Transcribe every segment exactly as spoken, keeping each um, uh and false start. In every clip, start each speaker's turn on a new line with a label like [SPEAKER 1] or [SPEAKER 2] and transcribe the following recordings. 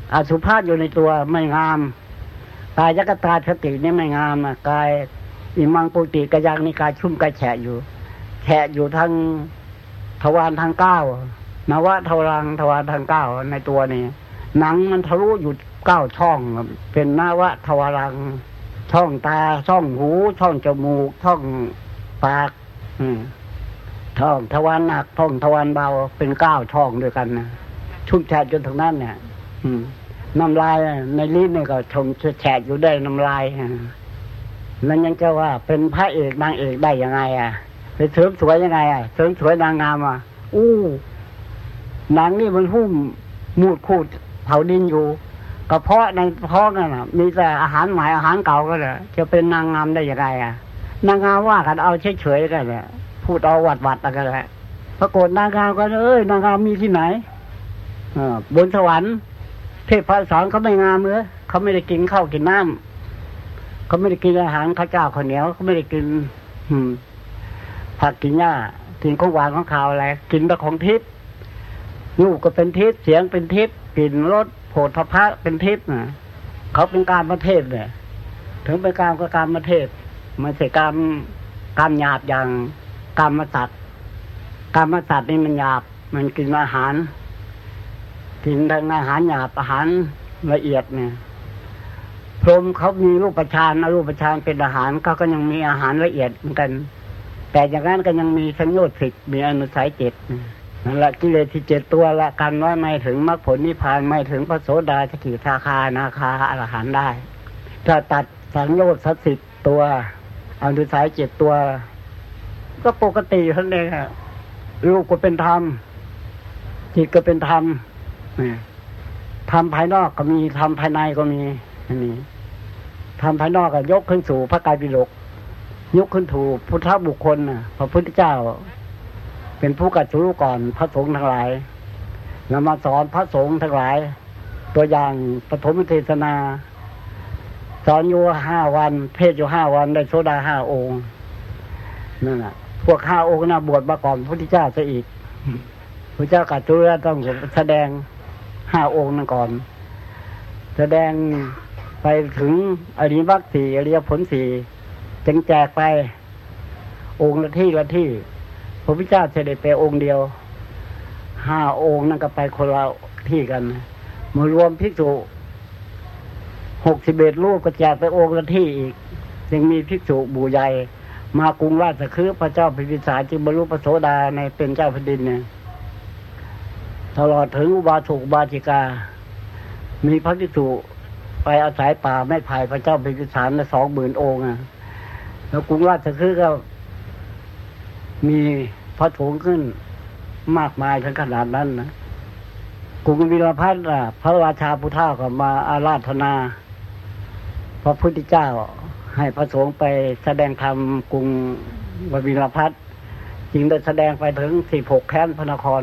[SPEAKER 1] อสุภะอยู่ในตัวไม่งามกายกตาสตินี่ไม่งามอ่ะกายอิมังปุติกยังนี่กายชุ่มกายแฉะอยู่แฉะอยู่ทางทวารทางเก้านวะทวารทวารทางเก้าในตัวนี่หนังมันทะลุอยู่เก้าช่องเป็นนวะทวารช่องตาช่องหูช่องจมูกช่องปากอืมช่องทวารหนักช่องทวารเบาเป็นเก้าช่องด้วยกันนะชุ่มแฉะจนถึงนั้นเนี่ยอืมน้ำลายในลิ้นนี่ก็ชมแฉะอยู่ได้น้ำลายแล้วยังจะว่าเป็นพระเอกนางเอกได้ยังไงอ่ะไปเสริมสวยยังไงอ่ะเสริมสวยนางงามอ่ะอู้หนังนี่มันหุ้มมูดคูดเผาดินอยู่กระเพาะในท้องนั่นน่ะมีแต่อาหารใหม่อาหารเก่าก็เลยจะเป็นนางงามได้ยังไงอ่ะนางงามว่ากันเอาเฉยๆกันเลยพูดเอาหวัดๆกันเลยปรากฏนางงามก็เอ้ยนางงามมีที่ไหนอ่าบนสวรรค์เทพพระสอนเขาไม่งามเลยเขาไม่ได้กินข้าวกินน้ำเขาไม่ได้กินอาหารข้าวเจ้าข้าวเหนียวเขาไม่ได้กินอืมผักกินหญ้ากินของหวานของขาวอะไรกินแต่ของทิพย์รูปก็เป็นทิพย์เสียงเป็นทิพย์กลิ่นรสโผฏฐัพพะเป็นทิพย์นะเขาเป็นการมาเทศเนี่ยถึงเป็นการก็การมาเทศไม่ใช่การการหยาบอย่างการมาสัตว์การมาสัตว์นี่มันหยาบมันกินอาหารกินทั้งอาหารหยาบอาหารละเอียดเนี่ยพรหมเขามีรูปฌานอรูปฌานเป็นอาหารเขาก็ยังมีอาหารละเอียดเหมือนกันแต่อย่างนั้นก็ยังมีสัญโยชน์สิบมีอนุสัยเจ็ดนั่นแหละกิเลสที่เจ็ดตัวละกันว่าไม่ถึงมรรคผลนิพพานไม่ถึงพระโสดาสกิทาคานาคาอรหันต์ได้ถ้าตัดสัญโยชน์สักสิบตัวอนุสัยเจ็ดตัวก็ปกติเท่านั้นเองอะรูปก็เป็นธรรมจิตก็เป็นธรรมธรรมภายนอกก็มีธรรมภายในก็มีอันนี้ธรรมภายนอกก็ยกขึ้นสู่พระกายปิฎกยกขึ้นถูกพุทธบุคคลน่ะพระพุทธเจ้าเป็นผู้กัดรู้ก่อนพระสงฆ์ทั้งหลายนำมาสอนพระสงฆ์ทั้งหลายตัวอย่างปฐมเทศนาสอนอยู่ห้าวันเทศอยู่ห้าวันได้โสดาห้าองค์นั่นน่ะพวกห้าองค์น่ะบวชมาก่อนพระพุทธเจ้าซะอีกพระเจ้ากัดรู้แล้วต้องแสดงห้าองค์นั่นก่อนแสดงไปถึงอริยมรรคสี่อริยผลสี่จึงแจกไปองค์ละที่ละที่พระพุทธเจ้าเสด็จไปองค์เดียวห้าองค์นั่นก็ไปคนละที่กันมารวมภิกษุหกสิบเอ็ดรูปก็แจกไปองค์ละที่อีกยังมีภิกษุบูใหญ่มากรุงราชคฤห์พระเจ้าพิมพิสารจึงบรรลุพระโสดาในเป็นเจ้าแผ่นดินเนี่ยตลอดถึงอุบาสกอุบาสิกามีพระภิกษุไปอาศัยป่าไม้ไผ่พระเจ้าพิมพิสารในสองหมื่นองค์อ่ะแล้วกรุงราชคฤห์ก็มีพระโถงขึ้นมากมายถึงขนาดนั้นนะกรุงวิรพัฒน์พระราชาพุทธาก็มาอาราธนาพระพุทธเจ้าให้พระสงฆ์ไปแสดงธรรมกรุงวิรพัฒน์จึงได้แสดงไปถึงสิบหกแคว้นพระนคร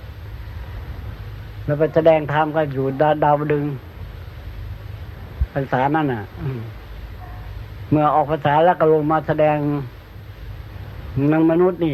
[SPEAKER 1] แล้วไปแสดงธรรมก็อยู่ดาดาวดึงภาษานั่นน่ะเมื่อออกภาษาแล้วก็ลงมาแสดงนางมนุษย์นี่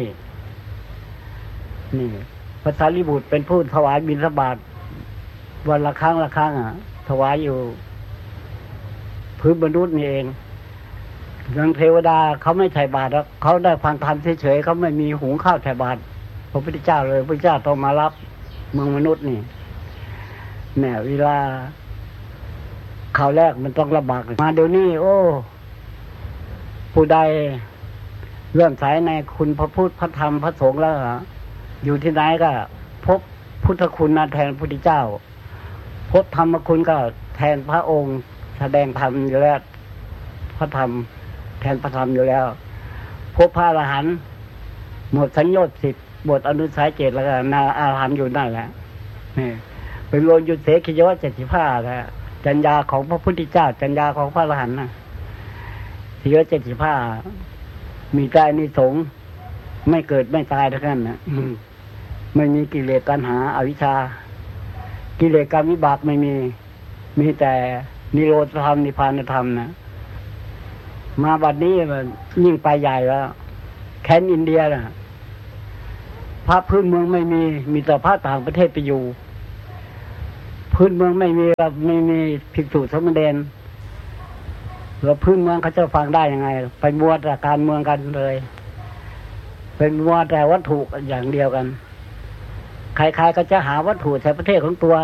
[SPEAKER 1] นี่พระสารีบุตรเป็นผู้ถวายบิณฑบาตวันละครั้งละครั้งอ่ะถวายอยู่พื้นมนุษย์นี่เองนางเทวดาเขาไม่ใส่บาตรแล้วเขาได้ฟังธรรมเฉยๆเขาไม่มีหุงข้าวใส่บาตรพระพุทธเจ้าเลยพระพุทธเจ้าต้องมารับเมืองมนุษย์นี่เนี่ยเวลาข่าวแรกมันต้องลำบากมาเดี๋ยวนี้โอ้ผู้ใดเลื่อมใสในคุณพระพุทธพระธรรมพระสงฆ์แล้วอยู่ที่ไหนก็พบพุทธคุณนะแทนพระพุทธเจ้าพบธรรมคุณก็แทนพระองค์แสดงธรรมอยู่แล้วพระธรรมแทนพระธรรมอยู่แล้วพบพระอรหันต์หมดสัญโยชน์สิบบทอนุสัยเจ็ดแล้วก็นาอาหันต์อยู่นั่นแหละนี่เป็นรวมยุทธเสขียวะเจ็ดสิบห้าแล้วจัญญาของพระพุทธเจ้าจัญญาของพระอรหันต์นะขียวะเจ็ดสิบห้ามีใจนิสงส์ไม่เกิดไม่ตายเท่านั้นนะไม่มีกิเลสตัณหาอวิชชากิเลสกรรมวิบากไม่มีมีแต่นิโรธธรรมนิพพานธรรมนะมาบัดนี้มันยิ่งไปใหญ่แล้วแค้นอินเดียนะพระพื้นเมืองไม่มีมีแต่พระต่างประเทศไปอยู่พพื้นเมืองไม่มีไม่มีภิกษุสมณเณรแล้วพื้นเมืองเขาจะฟังได้ยังไงไปมัวแต่การเมืองกันเลยเป็นมัวแต่วัตถุอย่างเดียวกันใครๆก็จะหาวัตถุใส่ประเทศของตัว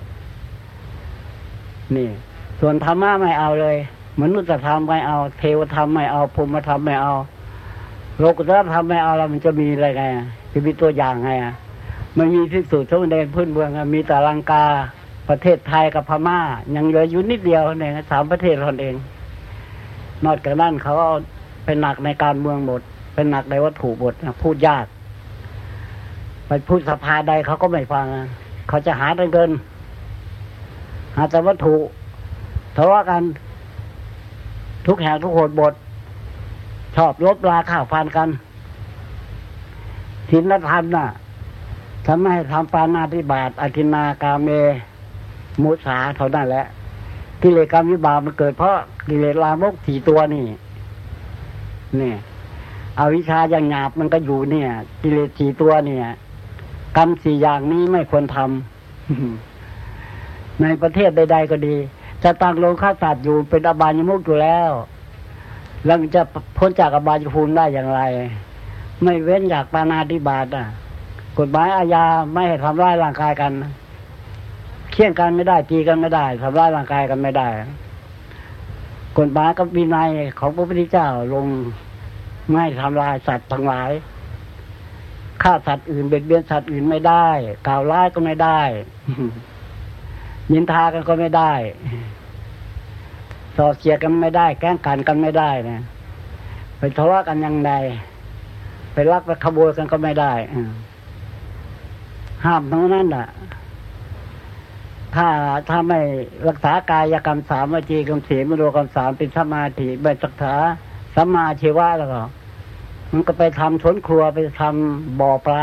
[SPEAKER 1] นี่ส่วนธรรมะไม่เอาเลยมนุษยธรรมไม่เอาเทวธรรมไม่เอาพรหมธรรมไม่เอาโลกุตตรธรรมไม่เอาแล้วมันจะมีอะไรไงจะมีตัวอย่างไงอ่ะไม่มีภิกษุสมณเณรพื้นเมืองมีแต่ลังกาประเทศไทยกับพม่ายังเหลืออยู่นิดเดียวเนี่ยสามประเทศเท่านั้นเองนอกจากนั้นเขาเป็นหนักในการเมืองหมดเป็นหนักในวัตถุหมดพูดยากไปพูดสภาใดเขาก็ไม่ฟังเขาจะหาแต่เงินหาแต่วัตถุทะเลาะกันทุกแห่งทุกหนบทชอบลบราข่าวฟันกันศีลธรรมน่ะทำให้ทำปาณาติบาตอทินนากาเมมุสาเท่านั้นแหละกิเลสกรรมวิบากมันเกิดเพราะกิเลสลามกสี่ตัวนี่เนี่ยอวิชชาอย่างหยาบมันก็อยู่เนี่ยกิเลสสี่ตัวเนี่ยกรรมสี่อย่างนี้ไม่ควรทำในประเทศใดๆก็ดีจะตั้งโรงฆ่าสัตว์อยู่เป็นอบายมุขอยู่แล้วแล้วมันจะพ้นจากอบายภูมิได้อย่างไรไม่เว้นจากปาณาติบาตอ่ะกฎหมายอาญาไม่ให้ทำร้ายร่างกายกันเคี่ยงกันไม่ได้ตีกันไม่ได้ทำร้ายร่างกายกันไม่ได้กฎหมายกับวินัยของพระพุทธเจ้าลงไม่ทำลายสัตว์ทั้งหลายฆ่าสัตว์อื่นเบียดเบียนสัตว์อื่นไม่ได้กล่าวร้ายก็ไม่ได้นินทากันก็ไม่ได้ส่อเสียดกันไม่ได้แกล้งกันกันไม่ได้นะไปทะเลาะกันยังไงไปลักไปขโมยกันก็ไม่ได้ห้ามทั้งนั้นน่ะถ้าถ้าไม่รักษากายกรรมสามวจีกรรมสี่มโนกรรมสามเป็นสมาธิไม่ศึกษาสัมมาอาชีวะแล้วก็มันก็ไปทำสวนครัวไปทำบ่อปลา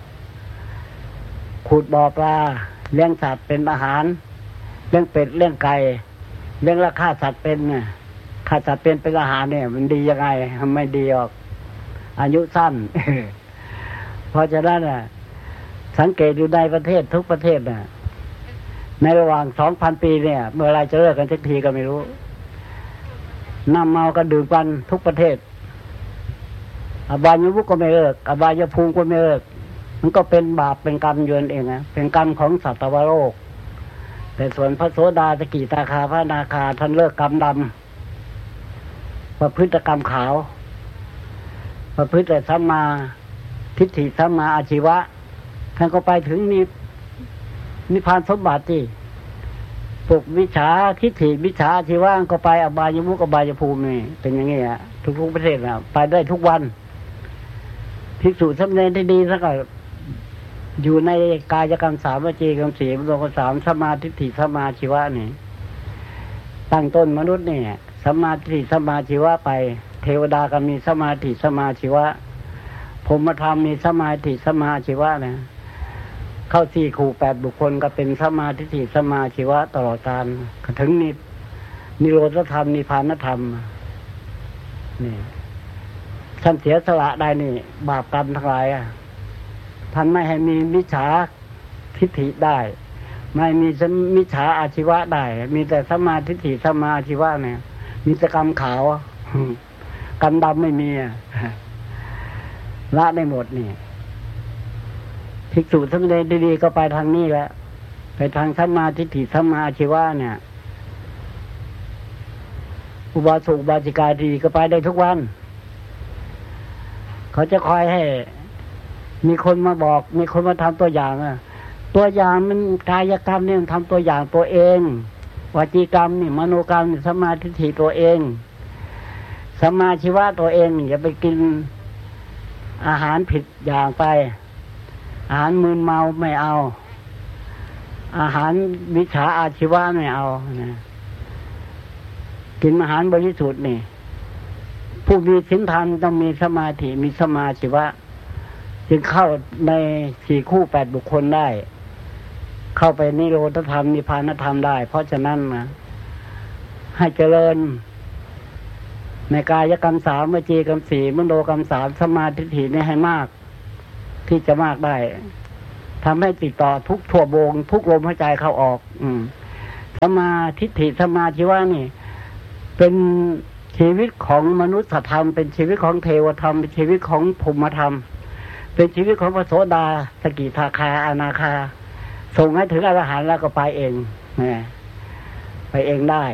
[SPEAKER 1] ขุดบ่อปลาเลี้ยงสัตว์เป็นอาหารเลี้ยงเป็ดเลี้ยงไก่เลี้ยงราคาสัตว์เป็นเนี่ยฆ่าสัตว์เป็นเป็นอาหารเนี่ยมันดียังไงไม่ดีออกอายุสั้น เพราะฉะนั้นน่ะสังเกตดูในประเทศทุกประเทศน่ะในระหว่างสองพันปีเนี่ยเมื่อไรจะเลิกกันสักทีก็ไม่รู้น้ำเมากันดื่มกันทุกประเทศอบายมุขก็ไม่เลิกอบายภูมิก็ไม่เลิกมันก็เป็นบาปเป็นกรรมอยู่นั่นเองนะเป็นกรรมของสัตว์โลกแต่ส่วนพระโสดาสกิทาคาพระอนาคาท่านเลิกกรรมดำประพฤติกรรมขาวประพฤติแต่สัมมาทิฏฐิสัมมาอาชีวะท่านก็ไปถึงนินิพพานสมบัติที่ปลุกวิชาทิฏฐิวิชาอาชีวะก็ไปอบายมุขอบายภูมินี่เป็นอย่างนี้อ่ะทุกๆประเทศนะไปได้ทุกวันภิกษุสามเณรที่ดีสักอยู่ในกายกรรมสามวจีกรรมสี่มโนกรรมสามสัมมาทิฏฐิสัมมาอาชีวะนี่ตั้งต้นมนุษย์นี่สัมมาทิฏฐิสัมมาอาชีวะไปเทวดาก็มีสัมมาทิฏฐิสัมมาอาชีวะพรหมธรรมมีสัมมาทิฏฐิสัมมาอาชีวะนะเข้าสี่ขู่แปดบุคคลก็เป็นสัมมาทิฏฐิสัมมาอาชีวะตลอดกาลถึงนินิโรธธรรมนิพพานธรรมนี่ท่านเสียสละได้นี่บาปกรรมทั้งหลายอ่ะท่านไม่ให้มีมิจฉาทิฏฐิได้ไม่มีมิจฉาอาชีวะได้มีแต่สัมมาทิฏฐิสัมมาอาชีวะเนี่ยมีแต่กรรมขาวกรรมดำไม่มีละได้หมดนี่ภิกษุสามเณรดีๆก็ไปทางนี้แหละไปทางสัมมาทิฏฐิสัมมาอาชีวะเนี่ยอุบาสกอุบาสิกาดีก็ไปได้ทุกวันเขาจะคอยให้มีคนมาบอกมีคนมาทำตัวอย่างอ่ะตัวอย่างมันกายกรรมเนี่ยทำตัวอย่างตัวเองวจีกรรมนี่มโนกรรมนี่สัมมาทิฏฐิตัวเองสัมมาชีวะตัวเองอย่าไปกินอาหารผิดอย่างไปอาหารมึนเมาไม่เอาอาหารวิชาอาชีวะไม่เอานะกินอาหารบริสุทธิ์นี่ผู้มีศีลธรรมต้องมีสมาธิมีสมาชีวะจึงเข้าในสี่คู่แปดบุคคลได้เข้าไปนิโรธธรรมนิพพานธรรมได้เพราะฉะนั้นนะให้เจริญในกายกรรมสามวจีกรรมสี่มโนกรรมสามสมาธิฏฐินี่ให้มากที่จะมากได้ทำให้ติดต่อทุกทั่ววงทุกลมหายใจเข้าออก อืมสัมมาทิฏฐิสัมมาชีวะนี่เป็นชีวิตของมนุษยธรรมเป็นชีวิตของเทวธรรมเป็นชีวิตของพรหมธรรมเป็นชีวิตของพระโสดาสกิทาคาอนาคาส่งให้ถึงอรหันต์แล้วก็ไปเองนะไปเองได้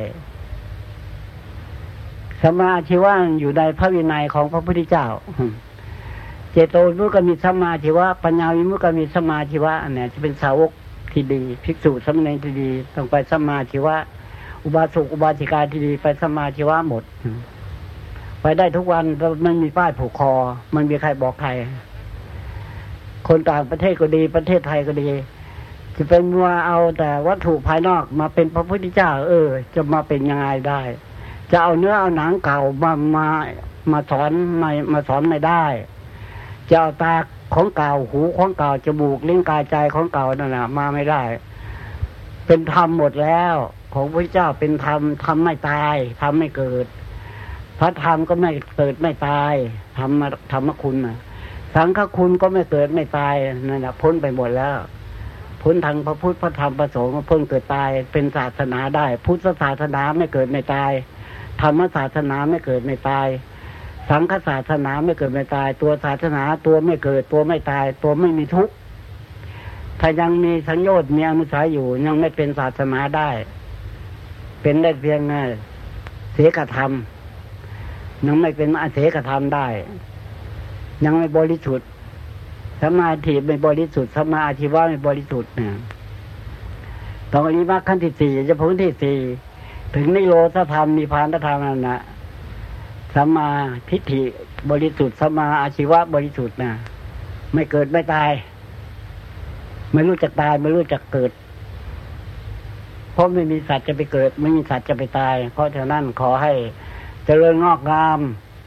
[SPEAKER 1] สัมมาชีวะอยู่ในพระวินัยของพระพุทธเจ้าเจโตวิมุตติมีสัมมาชีวะปัญญาวิมุตติมีสัมมาชีวะเนี่ยจะเป็นสาวกที่ดีภิกษุสามเณรที่ดีต้องไปสัมมาชีวะอุบาสกอุบาสิกาที่ดีไปสัมมาชีวะหมดไปได้ทุกวันไม่มีป้ายผูกคอมันมีใครบอกใครคนต่างประเทศก็ดีประเทศไทยก็ดีจะเป็นว่าเอาแต่วัตถุภายนอกมาเป็นพระพุทธเจ้าเออจะมาเป็นยังไงได้จะเอาเนื้อเอาหนังเก่ามามามาสอนไม่มาสอนไม่ได้จะเอาตาของเก่าหูของเก่าจมูกลิ้นกายใจของเก่านั่นน่ะมาไม่ได้เป็นธรรมหมดแล้วของพระเจ้าเป็นธรรมธรรมไม่ตายธรรมไม่เกิดพระธรรมก็ไม่เกิดไม่ตายธรรมธรรมคุณน่ะสังฆคุณก็ไม่เกิดไม่ตายนั่นน่ะพ้นไปหมดแล้วพ้นทางพระพุทธพระธรรมพระสงฆ์เพิ่งเกิดตายเป็นศาสนาได้พุทธศาสนาไม่เกิดไม่ตายธรรมศาสนาไม่เกิดไม่ตายสังฆศาสนาไม่เกิดไม่ตายตัวศาสนาตัวไม่เกิดตัวไม่ตายตัวไม่มีทุกข์ถ้ายังมีสัญญาณมีอนุสัยอยู่ยังไม่เป็นศาสนาได้เป็นได้เพียงเสกธรรมยังไม่เป็นอเสกธรรมได้ยังไม่บริสุทธิ์สมาธิไม่บริสุทธิ์สมาอาชีวะไม่บริสุทธิ์เนี่ยตอนนี้มรรคขั้นที่สี่จะพ้นที่สี่ถึงนิโรธธรรมมีพานธรรมนั่นนะสัมมาทิฏฐิบริสุทธิ์สัมมาอาชีวะบริสุทธิ์นะไม่เกิดไม่ตายไม่รู้จักตายไม่รู้จักเกิดเพราะไม่มีสัตว์จะไปเกิดไม่มีสัตว์จะไปตายเพราะฉะนั้นขอให้เจริญงอกงาม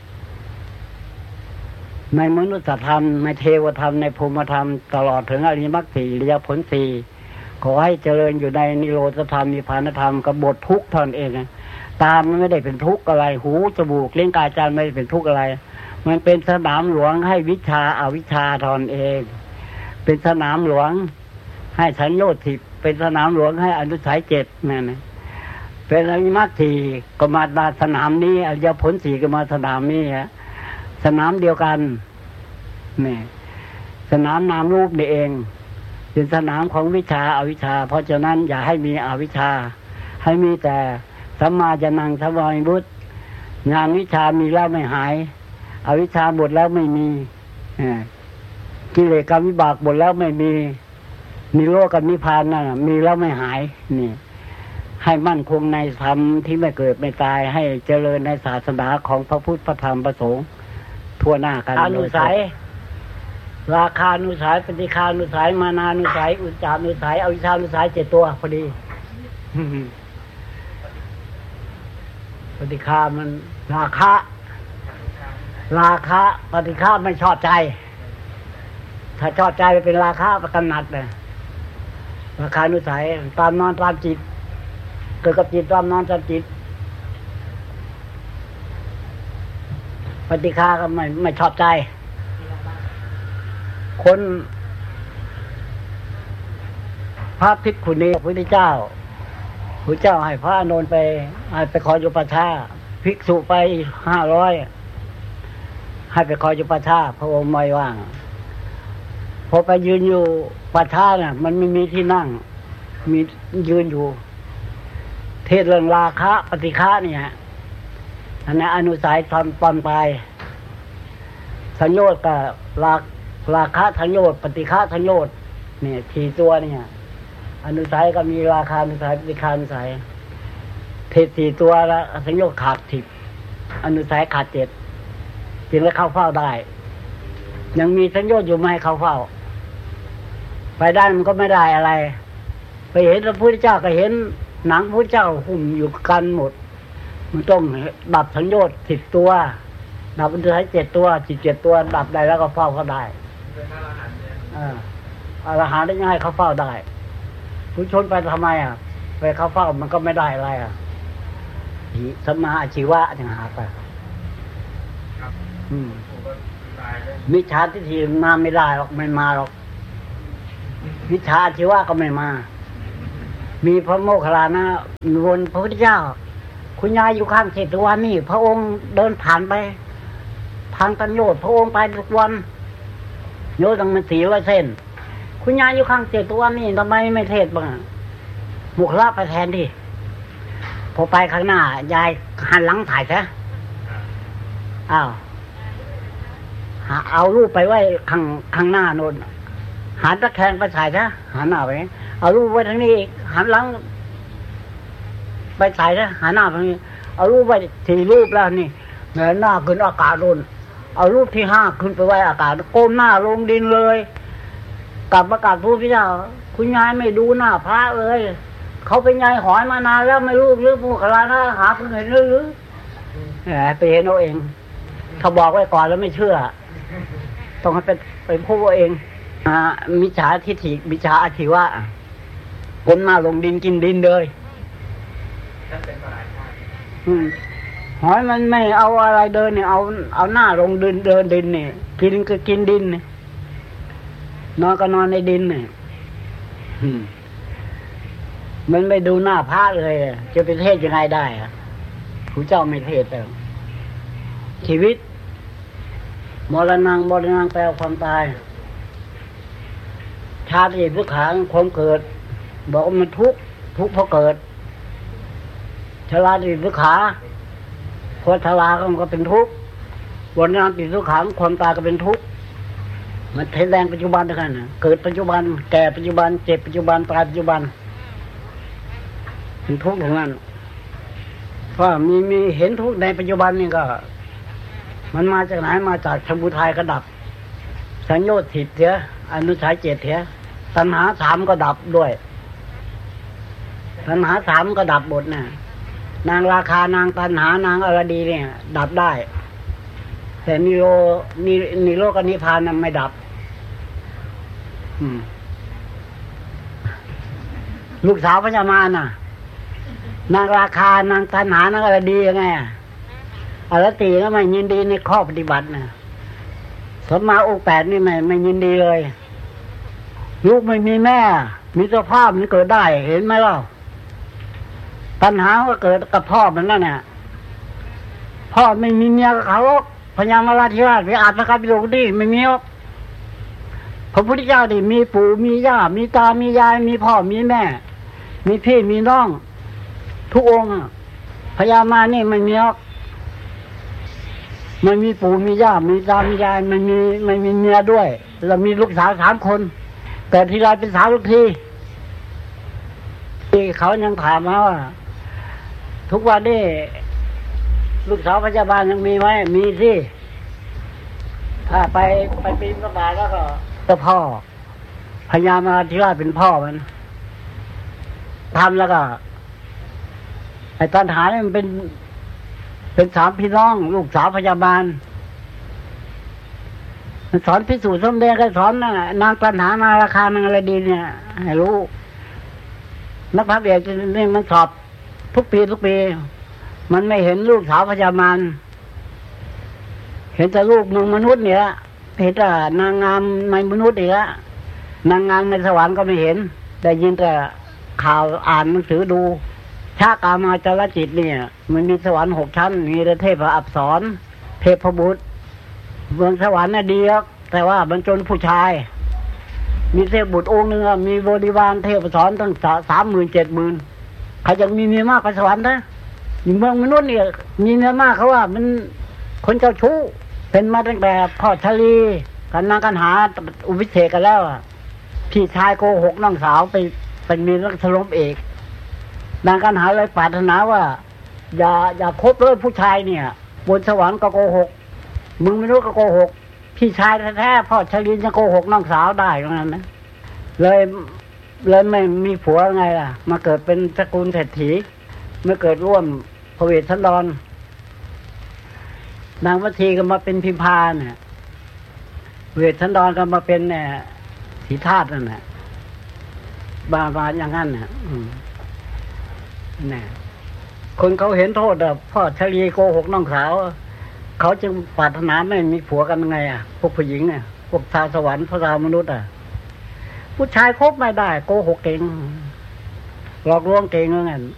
[SPEAKER 1] ในมนุษยธรรมในเทวธรรมในพรหมธรรมตลอดถึงอริยมรรคสี่อริยผลสี่ขอให้เจริญอยู่ในนิโรธธรรมนิพพานธรรมกับบททุกข์ท่านเองนะตามันไม่ได้เป็นทุกข์อะไรหูจมูกลิ้นกายใจไม่ได้เป็นทุกข์อะไรมันเป็นสนามหลวงให้วิชาอวิชชาทอนเองเป็นสนามหลวงให้สัญโยชน์สิบเป็นสนามหลวงให้อนุสัยเจ็ดนั่นนะเป็นอริยมรรคสี่ก็มาสนามนี้อริยผลสี่ก็มาสนามนี้ฮะสนามเดียวกันนี่สนามนามรูปนี่เองเป็นสนามของวิชาอวิชชาเพราะฉะนั้นอย่าให้มีอวิชชาให้มีแต่สัมมาญาณังสัมมาวิมุตติงานวิชามีแล้วไม่หายอวิชชาหมดแล้วไม่มีกิเลสกรรมวิบากหมดแล้วไม่มีนิโรธกับนิพพานน่ะมีแล้วไม่หายนี่ให้มั่นคงในธรรมที่ไม่เกิดไม่ตายให้เจริญในศาสนาของพระพุทธพระธรรมพระสงฆ์ทั่วหน้ากันอนุสัยราคานุสัยปฏิฆานุสัยมานานุสัยอุจจานุสัยอวิชชานุสัยเจ็ดตัวพอดีปฏิฆามันราคะราคะปฏิฆาไม่ชอบใจถ้าชอบใจไปเป็นราคะประกำหนัดเลยราคานุสัยตามนอนตามจิตเกิดกับจิตตามนอนตามจิตปฏิฆาก็ไม่ไม่ชอบใจคนพระภิกขุณีพระพุทธเจ้าพระเจ้าให้พระอานนท์ไปไปขออยู่ป่าช้าภิกษุไปห้าร้อยให้ไปขออยู่ป่าช้าพระองค์ไม่ว่างพอไปยืนอยู่ป่าช้าเนี่ยมันไม่มีที่นั่งมียืนอยู่เทศเรื่องราคะปฏิฆาเนี่ยอันนั้นอนุสัยตอนตอนปลายสัญโยชน์กับราราคะสัญโยชน์ปฏิฆาสัญโยชน์เนี่ยสี่ตัวเนี่ยอนุสัยก็มีราคาอนุสัยปฏิฆาอนุสัยเทศสี่ตัวแล้วสัญโยชน์ขาดสิบอนุสัยขาดเจ็ดจึงได้เข้าเฝ้าได้ยังมีสัญโยชน์อยู่ไม่ให้เข้าเฝ้าไปได้มันก็ไม่ได้อะไรไปเห็นพระพุทธเจ้าก็เห็นหนังพระพุทธเจ้าหุ่มอยู่กันหมดมันต้องดับสัญโยชน์สิบตัวดับอนุสัยเจ็ดตัวจิตเจ็ดตัวดับได้แล้วก็เฝ้าเขาได้อรหันต์ได้ยังไงเขาเฝ้าได้ผู้ชนไปทำไมอ่ะไปเขาเฝ้ามันก็ไม่ได้อะไรอ่ะสัมมาอาชีวะอย่างหาไปมิจฉาทิฏฐิมาไม่ได้หรอกไม่มาหรอกวิชาชีวะก็ไม่มามีพระโมคคัลลานะวนพระพุทธเจ้าคุณยายอยู่ข้างเศรษฐวันนี่พระองค์เดินผ่านไปทางตันโยชน์พระองค์ไปทุกวันโยชน์ต้องมันสีไว้เส้นคุณยายอยู่ข้างเศรษฐวันนี่ทำไมไม่เทศบ้างมุขละไปแทนที่พอไปข้างหน้ายายหันหลังถ่ายซะอ้าวเอารูปไปไว้ข้างข้างหน้าโน่นหันตะแคงไปถ่ายซะหันหน้าไปเอารูปไว้ทางนี้อีกหันหลังไปถ่ายซะหันหน้าไปทางนี้เอารูปไว้สี่รูปแล้วนี่เงยหน้าขึ้นอากาศโน่นเอารูปที่ห้าขึ้นไปไว้อากาศก้มหน้าลงดินเลยกลับประกาศพูดพี่เจ้าคุณยายไม่ดูหน้าพระเลยเขาเป็นยายหอยมานานแล้วไม่รู้หรือผู้ขลานะหาเพิ่งเห็นหรือแหมไปเห็นเอาเองเขาบอกไว้ก่อนแล้วไม่เชื่อต้องให้เป็นไปพูดเองอ่ามิจฉาทิฏฐิมิจฉาอาชีวะก้มหน้าลงดินกินดินเลยหอยมันไม่เอาอะไรเดินเนี่ยเอาเอาหน้าลงดินเดินดินเนี่ยกินก็กินดินเนี่ยนอนก็นอนในดินเนี่ยมันไม่ดูหน้าพระเลยจะไปเทศยังไงได้อะครูเจ้าไม่เทศแต่ชีวิตมรณะมรณะแปลความตายชาติทุกขังความเกิดบอกว่ามันทุกข์ทุกข์เพราะเกิดชราติทุกขาพอชราก็มันก็เป็นทุกข์มรณะติทุกขังความตายก็เป็นทุกข์มันแสดงปัจจุบันด้วยกันนะเกิดปัจจุบันแก่ปัจจุบันเจ็บปัจจุบันตายปัจจุบันเป็นทุกข์ของนั้นเพราะมีมีเห็นทุกข์ในปัจจุบันนี่ก็มันมาจากไหนมาจากสมุทัยก็ดับสัญโยชน์สิบเถอะอนุสัยเจ็ดเถอะตัณหาสามก็ดับด้วยตัณหาสามก็ดับหมดนะนางราคานางตัณหานางอรดีเนี่ยดับได้แต่นิโรนินิโรกนิพพานนั้นไม่ดับลูกสาวพญามารน่ะนางราคานางตัณหานางอรดียังไงอ่ะอรติก็ไม่ยินดีในข้อปฏิบัตินะสมมาองค์แปดนี่ไม่ไม่ยินดีเลยลูกไม่มีแม่มีสภาพมันเกิดได้เห็นไหมล่ะปัญหาก็เกิดกับพ่อมันนั่นเนี่ยพ่อไม่มีเมียกับเขาพญามาราธิราชวิอาจนะครับโลกดีไม่มีหรอกพระพุทธเจ้าดิมีปู่มีย่ามีตามียายมีพ่อมีแม่มีพี่มีน้องทุกองค์พญามานี่ไม่มีหรอกไม่มีปู่มีย่ามีตามียายไม่มีไม่มีเมียด้วยแล้วมีลูกสาวสามคนแต่ทีไรเป็นสาวทุกทีที่เขายังถามมาว่าทุกวันนี้ลูกสาวพยาบาลยังมีไหมมีสิถ้าไปไปปีนกระบาแล้วก็ก็พ่อพญามาธิราชเป็นพ่อมันทำแล้วก็ไอ้ตัณหาเนี่ยมันเป็นเป็นสามพี่น้องลูกสาวพยาบาลมันสอนพิสูจน์สมเด็จก็สอนนะนางตัณหานางราคานางอะไรดีเนี่ยให้รู้นักพระเบียดนี่มันสอบทุกปีทุกปีมันไม่เห็นลูกสาวพญามารเห็นแต่ลูกนางมนุษย์เนี่ยเห็นแต่นางงามในมนุษย์อีกละนางงามในสวรรค์ก็ไม่เห็นได้ยินแต่ข่าวอ่านหนังสือดูชากามาจารจิตเนี่ยมันมีสวรรค์หกชั้นมีเทพอัปสรเทพบุตรเมืองสวรรค์น่ะดีแต่ว่าบรรจนผู้ชายมีเทพบุตรองค์หนึ่งมีบริวารเทพอัปสรตั้งสามหมื่นเจ็ดหมื่นใครจะมีเมียมากกว่าสวรรค์นะอยู่เมืองมนุษย์เนี่ยมีเมียมากเขาว่ามันคนเจ้าชู้เป็นมาตั้งแต่พ่อชลีกันนางกันหาอุปิเสกกันแล้วพี่ชายโกหกน้องสาวไปเป็นมีรักสลบเอกนางกันหาเลยปรารถนาว่าอย่าอย่าคบเลยผู้ชายเนี่ยบนสวรรค์ก็โกหกมึงไม่รู้ก็โกหกพี่ชายแท้ๆพ่อชลีจะโกหกน้องสาวได้อย่างนั้นนะเลยเลยไม่มีผัวไงล่ะมาเกิดเป็นตระกูลเศรษฐีเมื่อเกิดร่วมพระเวทสันดรนางวัทีก็มาเป็นพิมพาเนี่ยเวทสันดรก็มาเป็นเนี่ยสีธาตุนั่นแหละบาบาอย่างนั้นน่ะนี่คนเขาเห็นโทษอ่ะพ่อชลีโกหกน้องสาวเขาจึงปรารถนาไม่มีผัวกันไงอ่ะพวกผู้หญิงเนี่ยพวกชาวสวรรค์พวกชาวมนุษย์อ่ะผู้ชายคบไม่ได้โกหกเก่งหลอกลวงเก่งเหมือนกัน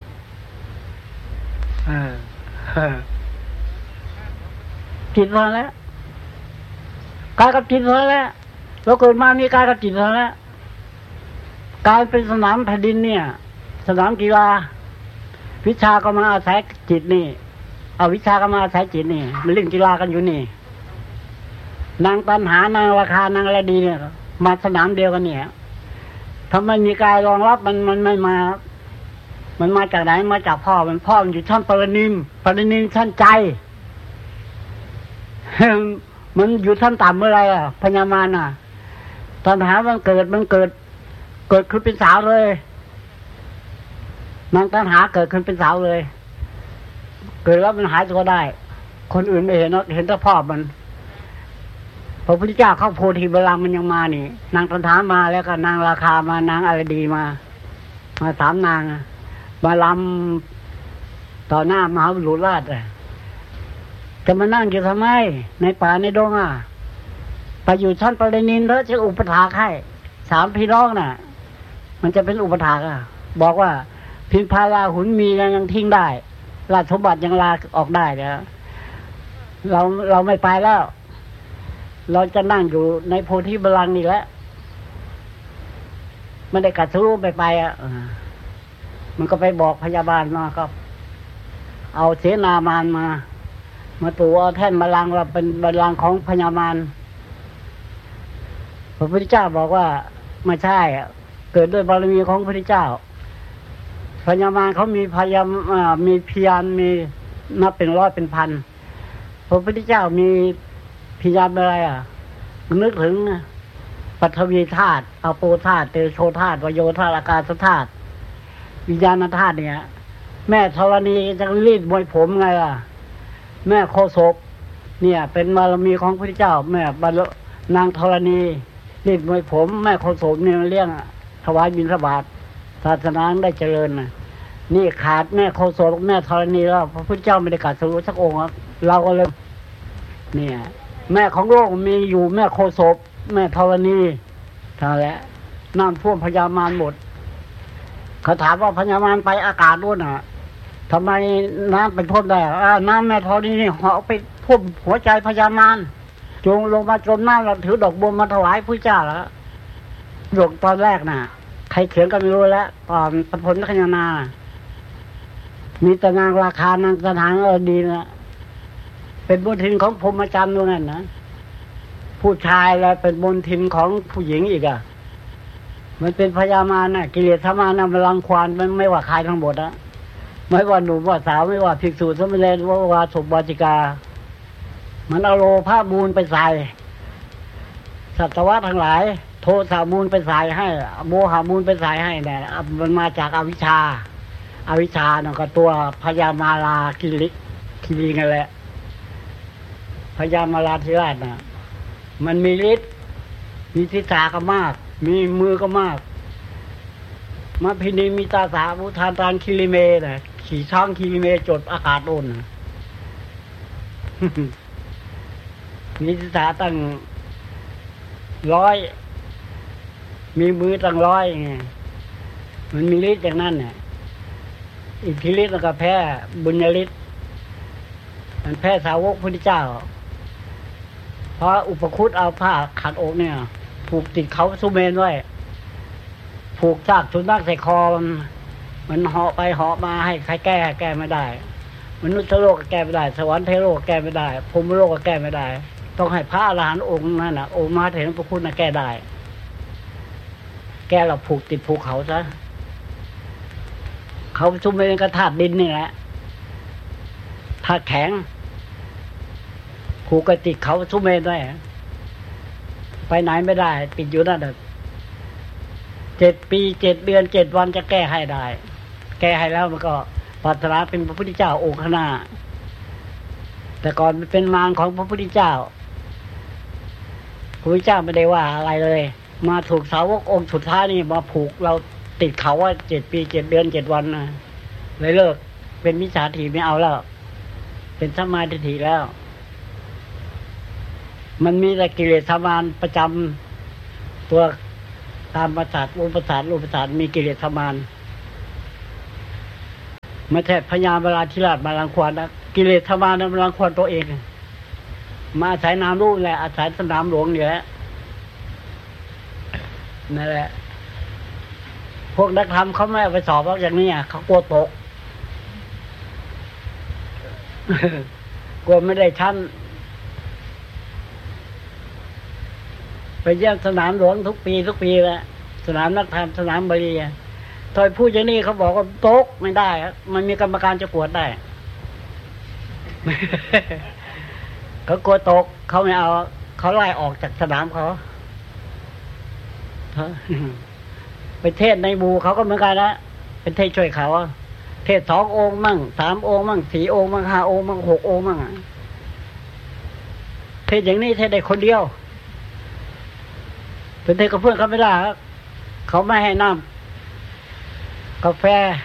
[SPEAKER 1] จิตมาแล้วกายกับจิตมาแล้วเราเกิดมามีกายกับจิตมาแล้วกายเป็นสนามแผ่นดินเนี่ยสนามกีฬาวิชาก็มาอาศัยจิตนี่เอาวิชาก็มาอาศัยจิตนี่มันเล่นกีฬากันอยู่นี่นางตัณหานางราคานางอะไรดีเนี่ยมาสนามเดียวกันเนี่ยถ้าไม่มีกายรองรับมันมันไม่มามันมาจากไหนมาจากพ่อมันพ่อมันอยู่ชั้นปรนิมปรนิมชั้นใจมันอยู่ชั้นต่ำเมื่อไรอ่ะพญามารน่ะตัณหามันเกิดมันเกิดเกิดขึ้นเป็นสาวเลยนางตัณหาเกิดขึ้นเป็นสาวเลยเกิดแล้วมันหายตัวได้คนอื่นไม่เห็นเนาะเห็นแต่พ่อมันพระพุทธเจ้าเข้าโพธิบัลลังก์มันยังมานี่นางตัณหามาแล้วก็นางราคามานางอะไรดีมามาสามนางมาลำต่อหน้ามหาบุรุษราชเลยจะมานั่งอยู่ทำไมในป่าในดงอ่ะไปอยู่ชั้นปรินินแล้วจะอุปถากให้สามพี่น้องน่ะมันจะเป็นอุปถากอ่ะบอกว่าพิมพาราหุนมียังทิ้งได้ราชสมบัติยังลาออกได้เนี่ยเราเราไม่ไปแล้วเราจะนั่งอยู่ในโพธิบัลลังก์นี่แหละไม่ได้กัดสู้ไปไปอ่ะมันก็ไปบอกพยาบาลมาครับเอาเสนามารมามาตู่เอาแท่นบัลลังก์เราเป็นบัลลังก์ของพญามารพระพุทธเจ้าบอกว่าไม่ใช่เกิดด้วยบารมีของพระพุทธเจ้าพญามารเขามีพยามมีพยานมีนับเป็นร้อยเป็นพันพระพุทธเจ้ามีพยานอะไรอ่ะนึกถึงปฐวีธาตุอาโปธาตุเตโชธาตุวโยธาตุอากาศธาตุวิญญาณธาตุเนี่ยแม่ธรณีจะรีดมวยผมไงล่ะแม่โคศกเนี่ยเป็นบารมีของพระพุทธเจ้าแม่บรรนางธรณีรีดมวยผมแม่โคศกเนี่ยเลี้ยงถวายบิณฑบาตศาสนาได้เจริญนะนี่ขาดแม่โคศกแม่ธรณีแล้วพระพุทธเจ้าไม่ได้กัดสรู้สักองค์ครับเราก็เลยเนี่ยแม่ของโลกมีอยู่แม่โคศกแม่ธรณีเท่านั้นน้ำท่วมพญามารหมดเขาถามว่าพญามารไปอากาศด้วยน่ะทำไมน้ำเป็นท่วมได้อ่าน้ำแม่ธรณีนี่เหาะไปท่วมหัวใจพญามารจงลงมาจมน้ำเราถือดอกบัวมาถวายพระเจ้าแล้วดอกตอนแรกน่ะใครเขียนก็ไม่รู้แล้วตอนปฐมขญานามีแต่นางราคานางสถานเออดีนะเป็นมณฑินของพรหมจรรย์ด้วยนั่นนะผู้ชายแล้วเป็นมณฑินของผู้หญิงอีกอ่ะมันเป็นพญามารน่ะกิเลสมารน่ะมันรังควานมันไม่ว่าใครทั้งหมดนะไม่ว่าหนุ่มว่าสาวไม่ว่าภิกษุสมณเณรว่าว่าสุบาจิกามันเอาโลภะมูลไปใส่สัตวะทั้งหลายโทสะมูลไปใส่ให้โมหะมูลไปใส่ให้เนี่ยมันมาจากอวิชชาอวิชชาเนี่ยก็ตัวพญามาลากิริกิรินั่นแหละพญามาลาธิราชน่ะมันมีฤทธิ์มีทิศาก็มากมีมือก็มากมาพินีมีตาสาวุธานตานคิริเมน่ะขี่ช้างคิริเมจดอากาศอุ่นมีทิศาตั้งร้อยมีมือตั้งร้อยไงมันมีฤทธิ์อย่างนั้นเนี่ยอิทธิฤทธิ์แล้วก็แพ้บุญญฤทธิ์มันแพ้สาวกพุทธเจ้าเพราะอุปคุตเอาผ้าขัดอกเนี่ยผูกติดเขาสุเมนไว้ผูกซากสุนัขใส่คอมันมันเหาะไปเหาะมาให้ใครแก้แก้ไม่ได้มนุษย์โลกก็แก้ไม่ได้สวรรค์เทโลกแก้ไม่ได้พรหมโลกก็แก้ไม่ได้ต้องให้พระอรหันต์องค์นั่นน่ะองค์มหาเถรพระคุณน่ะแก้ได้แก้เราผูกติดภูเขาซะเขาสุเมนก็ธาตุดินนี่แหละธาตุแข็งผูกกระติกเขาสุเมนไว้ไปไหนไม่ได้ติดอยู่นั่นเจ็ดปีเจ็ดเดือนเจ็ดวันจะแก้ให้ได้แก้ให้แล้วมันก็ปรารถนาเป็นพระพุทธเจ้าองค์ข้างหน้าแต่ก่อนมันเป็นมารของพระพุทธเจ้าพระพุทธเจ้าไม่ได้ว่าอะไรเลยมาถูกสาวกองค์สุดท้ายนี่มาผูกเราติดเขาว่าเจ็ดปีเจ็ดเดือนเจ็ดวันนะเลยเลิกเป็นมิจฉาทิฏฐิไม่เอาแล้วเป็นสัมมาทิฏฐิแล้วมันมีแต่กิเลสมารประจำตัวตามประสาทรูปประสาทรูปประสาทมีกิเลสทมานไม่ใช่พญาบาลาธิราชมารังควานนะกิเลสทมานมันรังควานตัวเองมาอาศัยนามรูปแหละอาศัยสนามหลวงนี่แหละนั่นแหละพวกนักธรรมเขาไม่ไปสอบอย่างนี้เขากลัวตกกลัวไม่ได้ชั้นไปเยี่ยมสนามหลวงทุกปีทุกปีแหละสนามนักธรรมสนามบริยทอยพูดอย่างนี้เขาบอกว่าตกไม่ได้มันมีกรรมการจะกวดได้ เขากลัวตกเขาไม่เอาเขาไล่ออกจากสนามเขาไปเทศในบูเขาก็เหมือนกันนะเป็นเทศช่วยเขาเทศสององค์มั่งสามองค์มั่งสี่องค์มั่งห้าองค์มั่งหกองค์มั่งเทศอย่างนี้เทศได้คนเดียวเป็นเทศกับเพื่อนเขาไม่ได้เขาไม่ให้น้ำกาแฟ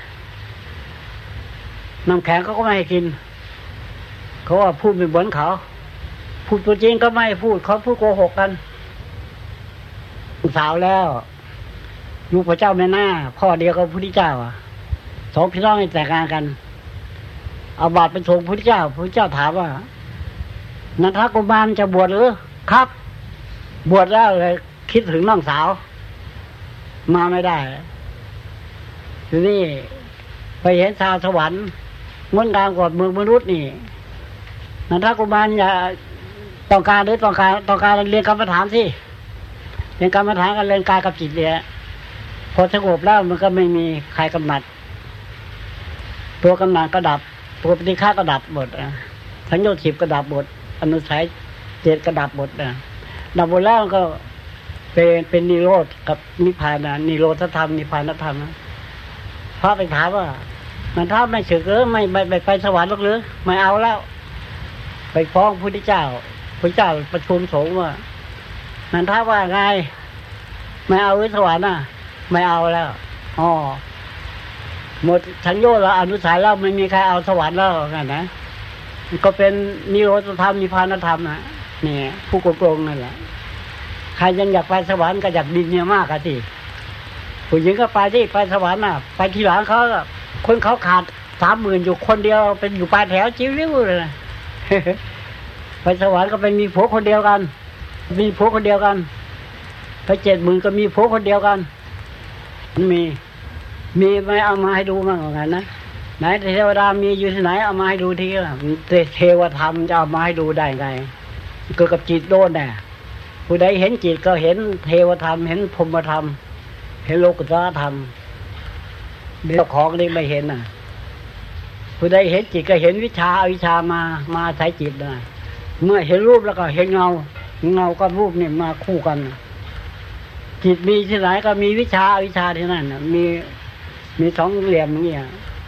[SPEAKER 1] น้ำแข็งเขาก็ไม่ให้กินเขาว่าพูดไม่เหมือนเขาพูดตัวจริงก็ไม่พูดเขาพูดโกหกกันลูกสาวแล้วลูกพระเจ้าแม่นาพ่อเดียวกับพระพุทธเจ้าอ่ะสองพี่น้องให้แต่งงานกันเอาบาตรไปส่งพระพุทธเจ้าพระพุทธเจ้าถามว่านันทกุมารจะบวชหรือครับบวชแล้วเลยคิดถึงน้องสาวมาไม่ได้ทีนี้ไปเห็นชาวสวรรค์งดงามกว่าเมืองมนุษย์นี่นันทกุมารอย่าต้องการหรือต้องการต้องการเรียนกรรมฐานสิเรียนกรรมฐานกันเรียนกายกับจิตเนี่ยพอสงบแล้วมันก็ไม่มีใครกำหนัดตัวกำหนัดก็ดับตัวปฏิฆาก็ดับหมดอ่ะทั้งโยถิบก็ดับหมดอนุสัยเจตก็ดับหมดอ่ะดับหมดแล้วก็เป็นเป็นนิโรธกับนิพพานนะนิโรธธรรมนิพพานธรรมนะพระไปถามว่ามันถ้าไม่สึกหรือไม่ไม่ไปไปสวรรค์หรอกหรือไม่เอาแล้วไปฟ้องพระพุทธเจ้าพระเจ้าประชุมสงฆ์ว่านันทาว่าไงไม่เอาสวรรค์น่ะไม่เอาแล้วอ๋อหมดทั้งโยแล้วอนุสัยแล้วไม่มีใครเอาสวรรค์แล้วกันนะก็เป็นนิโรธธรรมนิพพานธรรมนะนี่ผู้โกงนั่นแหละใครยังอยากไปสวรรค์ก็อยากดินเนี่ยมากอะที่ผู้หญิงก็ไปที่ไปสวรรค์น่ะไปทีหลังเขาคนเขาขาดสามหมื่นอยู่คนเดียวเป็นอยู่ปลายแถวจิ้วริ้วเลยนะ ไปสวรรค์ก็เป็นมีผัวคนเดียวกันมีผัวคนเดียวกันไปเจ็ดหมื่นก็มีผัวคนเดียวกันมีมีไม่เอามาให้ดูมั่งเหมือนกันนะไหนเทวดามีอยู่ที่ไหนเอามาให้ดูทีละเทวธรรมจะเอามาให้ดูได้ไงเกิดกับจิตโดนแน่ผู้ใดเห็นจิตก็เห็นเทวธรรมเห็นพรหมธรรมเห็นโลกุตตรธรรมเรื่องของนี่ไม่เห็นน่ะผู้ใดเห็นจิตก็เห็นวิชาอวิชามามาใช้จิตนะเมื่อเห็นรูปแล้วก็เห็นเงาเงากับรูปนี่มาคู่กันจิตมีที่ไหนก็มีวิชาอวิชาที่นั่นมีมีสองเหลี่ยมอย่างเงี้ย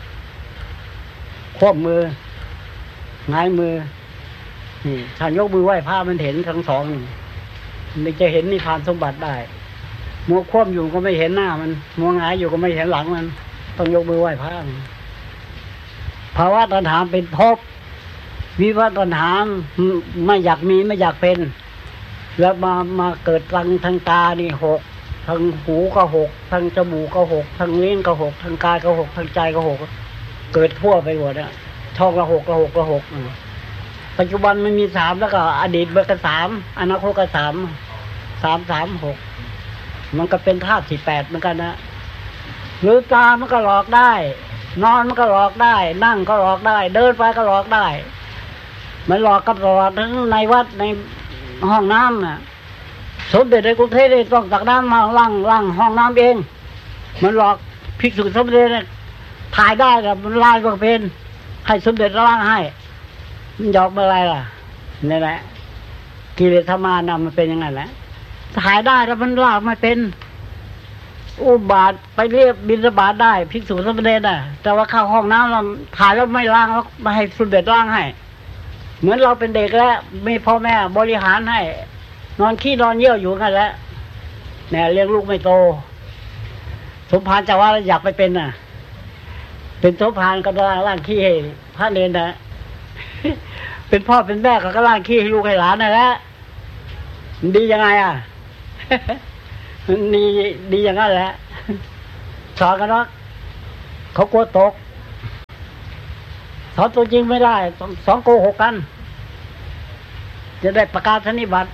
[SPEAKER 1] ควบมือหงายมือนี่ถ้ายกมือไหว้พระมันเห็นทั้งสองมันจะเห็นนิพพานสมบัติได้มัวควบอยู่ก็ไม่เห็นหน้ามันมัวหงายอยู่ก็ไม่เห็นหลังมันต้องยกมือไหว้พระภาวะตัณหาเป็นภพวิภวะตัณหาไม่อยากมีไม่อยากเป็นแล้วมามาเกิดทางทางตานี่หกทางหูก็หกทางจมูกก็หกทางลิ้นก็หกทางกายก็หกทางใจก็หกเกิดทั่วไปหมดอ่ะช่องละหกละหกละหกปัจจุบันมันมีสามแล้วก็อดีตมันก็สามอนาคตก็สามสามสามหกมันก็เป็นธาตุสี่แปดเหมือนกันนะหรือตามันก็หลอกได้นอนมันก็หลอกได้นั่งก็หลอกได้เดินไปก็หลอกได้มันหลอกกับหลอกทั้งในวัดในห้องน้ำน่ะสมเด็จในกรุงเทพเลยต้องตักน้ำมาล้างล้างห้องน้ำเองมันหลอกภิกษุสมเด็จเนี่ยถ่ายได้กับมันลายก็เป็นให้สมเด็จล้างให้มันหยอกเมื่อไรล่ะนี่แหละกิเลสธรรมานะมันเป็นยังไงแหละถ่ายได้แล้วมันล้างไม่เป็นอุบาทไปเรียกบิณฑบาตได้ภิกษุสมเด็จน่ะแต่ว่าเข้าห้องน้ำเราถ่ายแล้วไม่ล้างแล้วมาให้สมเด็จล้างให้เหมือนเราเป็นเด็กแล้วมีพ่อแม่บริหารให้นอนขี้นอนเยี่ยวอยู่กันแล้วเนี่ยเลี้ยงลูกไม่โตสมภารจะว่าอยากไปเป็นน่ะเป็นสมภารก็ล่างขี้ให้พระเนรนะเป็นพ่อเป็นแม่ก็ล่างขี้ให้ลูกให้หลานนั่นแหละดียังไงอ่ะดีดีอย่างนั้นแหละสอนกันว่าเขากลัวตกสอนตัวจริงไม่ได้สองโกหกกันจะได้ประกาศนิบัติ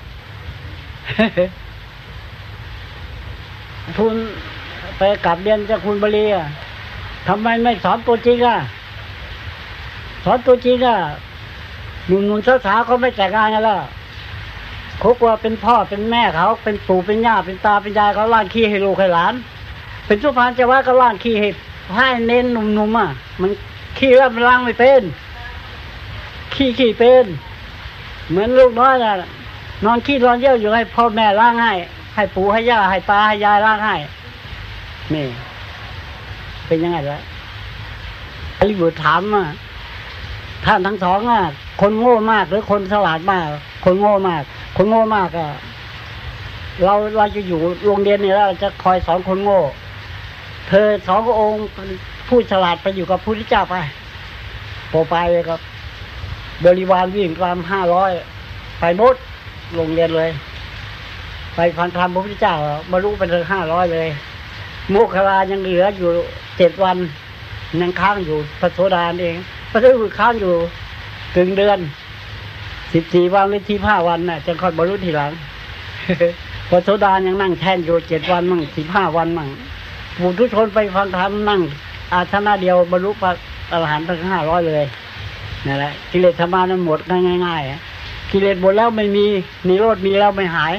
[SPEAKER 1] ทุนไปกลับเรียนจากคุณบรีอ่ะทำไมไม่สอนตัวจริงอ่ะสอนตัวจริงอ่ะหนุ่มๆสาวๆเขาไม่แต่งงานกันแล้วเขากลัวเป็นพ่อเป็นแม่เขาเป็นปู่เป็นย่าเป็นตาเป็นยายเขาล้างขี้ให้ลูกให้หลานเป็นสุพรรณจะว่าก็ล้างขี้ให้ให้เน้นหนุ่มๆอ่ะมันขี้แล้วมันล้างไม่เป็นขี้ขี้เป็นเหมือนลูกน้อยน่ะนอนขี้นอนเยี่ยวอยู่ให้พ่อแม่ล้างให้ให้ปู่ให้ย่าให้ตาให้ยายล้างให้นี่เป็นยังไงล่ะอริบุตรถามอ่ะท่านทั้งสองอ่ะคนโง่มากหรือคนฉลาดมากคนโง่มากคนโง่มากอ่ะเราเราจะอยู่โรงเรียนนี่แล้วจะคอยสอนคนโง่เธอสององค์ผู้ฉลาดไปอยู่กับพระพุทธเจ้าไปพอไปก็บริวารวิ่งตามห้าร้อยไปหมดโรงเรียนเลยไปฟังธรรมพระพุทธเจ้าบรรลุไปถึงห้าร้อยเลยโมคคัลลายังเหลืออยู่เจ็ดวันยังค้างอยู่พระโสดาเองพระโสดาค้างอยู่ถึงเดือนสิบสี่วันหรือที่ห้าวันน่ะจะค่อยบรรลุทีหลังพระโสดายังนั่งแท่นอยู่เจ็ดวันมั่งสิบห้าวันมั่งผู้ทุกชนไปฟังธรรมนั่งอาสนะเดียวบรรลุพระอรหันต์ถึงห้าร้อยเลยนั่นแหละกิเลสธรรมะนั้นหมดง่ายๆกิเลสหมดแล้วไม่มีนิโรธมีแล้วไม่หาย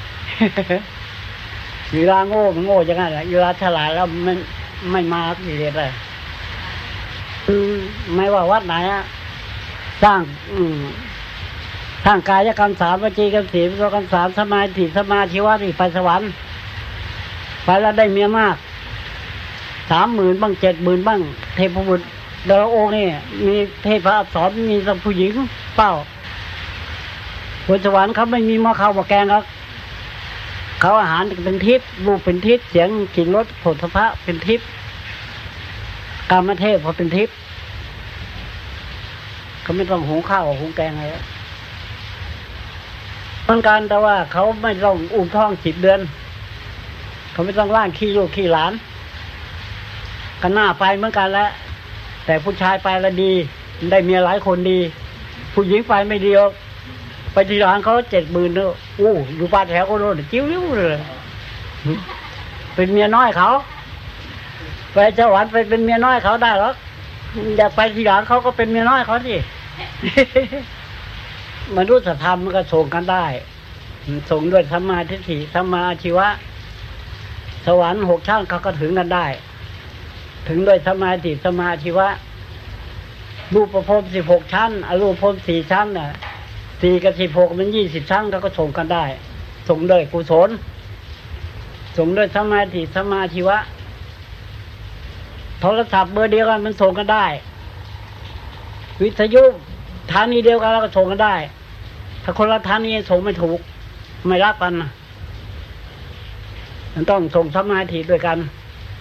[SPEAKER 1] เวลาโง่มันโง่อย่างนั้นแหละเวลาฉลาดแล้วมันไม่มากิเลสเลยไม่ว่าวัดไหนอะสร้างอืมสร้างกายกรรมสามวจีกรรมสี่วิกรรมสามสมาธิสมาธิว่าที่ไปสวรรค์ไปแล้วได้เมียมากสามหมื่นบ้างเจ็ดหมื่นบ้างเทพบุตรดาวองค์นี่มีเทพอักษรมีสัมผู้หญิงเป้าบนสวรรค์เขาไม่มีหม้อข้าวหม้อแกงครับเขาอาหารเป็นทิพย์รูปเป็นทิพย์เสียงกลิ่นรสโผฏฐัพพะเป็นทิพย์กามเทพพอเป็นทิพย์เขาไม่ต้องหุงข้าวหุงแกงอะไรเหมือนกันแต่ว่าเขาไม่ต้องอุ้มท้องสิบเดือนเขาไม่ต้องล่างขี้ลูกขี้หลานกันหน้าไปเหมือนกันแล้วแต่ผู้ชายไปแล้วดีได้เมียหลายคนดีผู้หญิงไปไม่ดีไปทีหลังเขาเจ็ดหมื่นเนอะอู้อยู่ป่าแถวก็โดนจิ้วริ้วเลยเป็นเมียน้อยเขาไปสวรรค์ไปเป็นเมียน้อยเขาได้หรออยากไปทีหลังเขาก็เป็นเมียน้อยเขาสิมนุษยธรรมมันก็ส่งกันได้ส่งด้วยสัมมาทิฏฐิสัมมาอาชีวะสวรรค์หกชั้นเขาก็ถึงกันได้ถึงด้วยสัมมาทิฏฐิสัมมาอาชีวะรูปภพสิบหกชั้นอรูปภพสี่ชั้นน่ะสี่กับสิบหกมันยี่สิบชั้นเขาก็ส่งกันได้ส่งด้วยกุศลส่งด้วยสัมมาทิฏฐิสัมมาอาชีวะโทรศัพท์เบอร์เดียวกันมันส่งกันได้วิทยุฐานีเดียวกันเราก็ส่งกันได้ถ้าคนละฐานีส่งไม่ถูกไม่รับกันนะมันต้องส่งสัมมาทิฏฐิด้วยกัน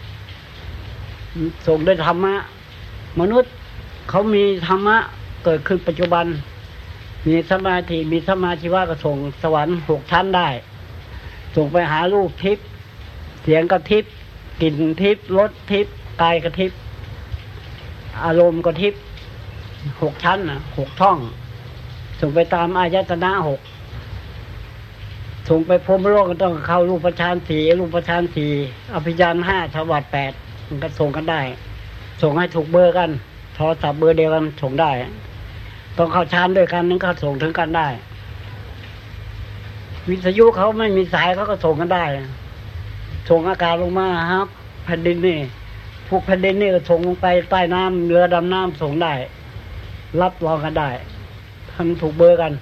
[SPEAKER 1] ส่งด้วยธรรมะมนุษย์เขามีธรรมะเกิดขึ้นปัจจุบันมีสมาธิมีสมาธิว่าก็ส่งสวรรค์หกชั้นได้ส่งไปหารูปทิพย์เสียงกระทิพย์กลิ่นทิพย์รสทิพย์กายกระทิพย์อารมณ์กระทิพย์หกชั้นนะหกช่องส่งไปตามอายตนะหกส่งไปพรหมโลกก็ต้องเข้ารูปฌานสี่รูปฌานสี่อภิญญาห้าสวัสดิ์แปดมันก็ส่งกันได้ส่งให้ถูกเบอร์กันโทรศัพท์เบอร์เดียวกันส่งได้ต้องเข้าฌานด้วยกันนึงเขาส่งถึงกันได้วิทยุเขาไม่มีสายเขาก็ส่งกันได้ส่งอากาศลงมาครับแผ่นดินนี่พวกแผ่นดินนี่ก็ส่งลงไปใต้น้ำเรือดำน้ำส่งได้รับรองกันได้ทำถูกเบอร์กัน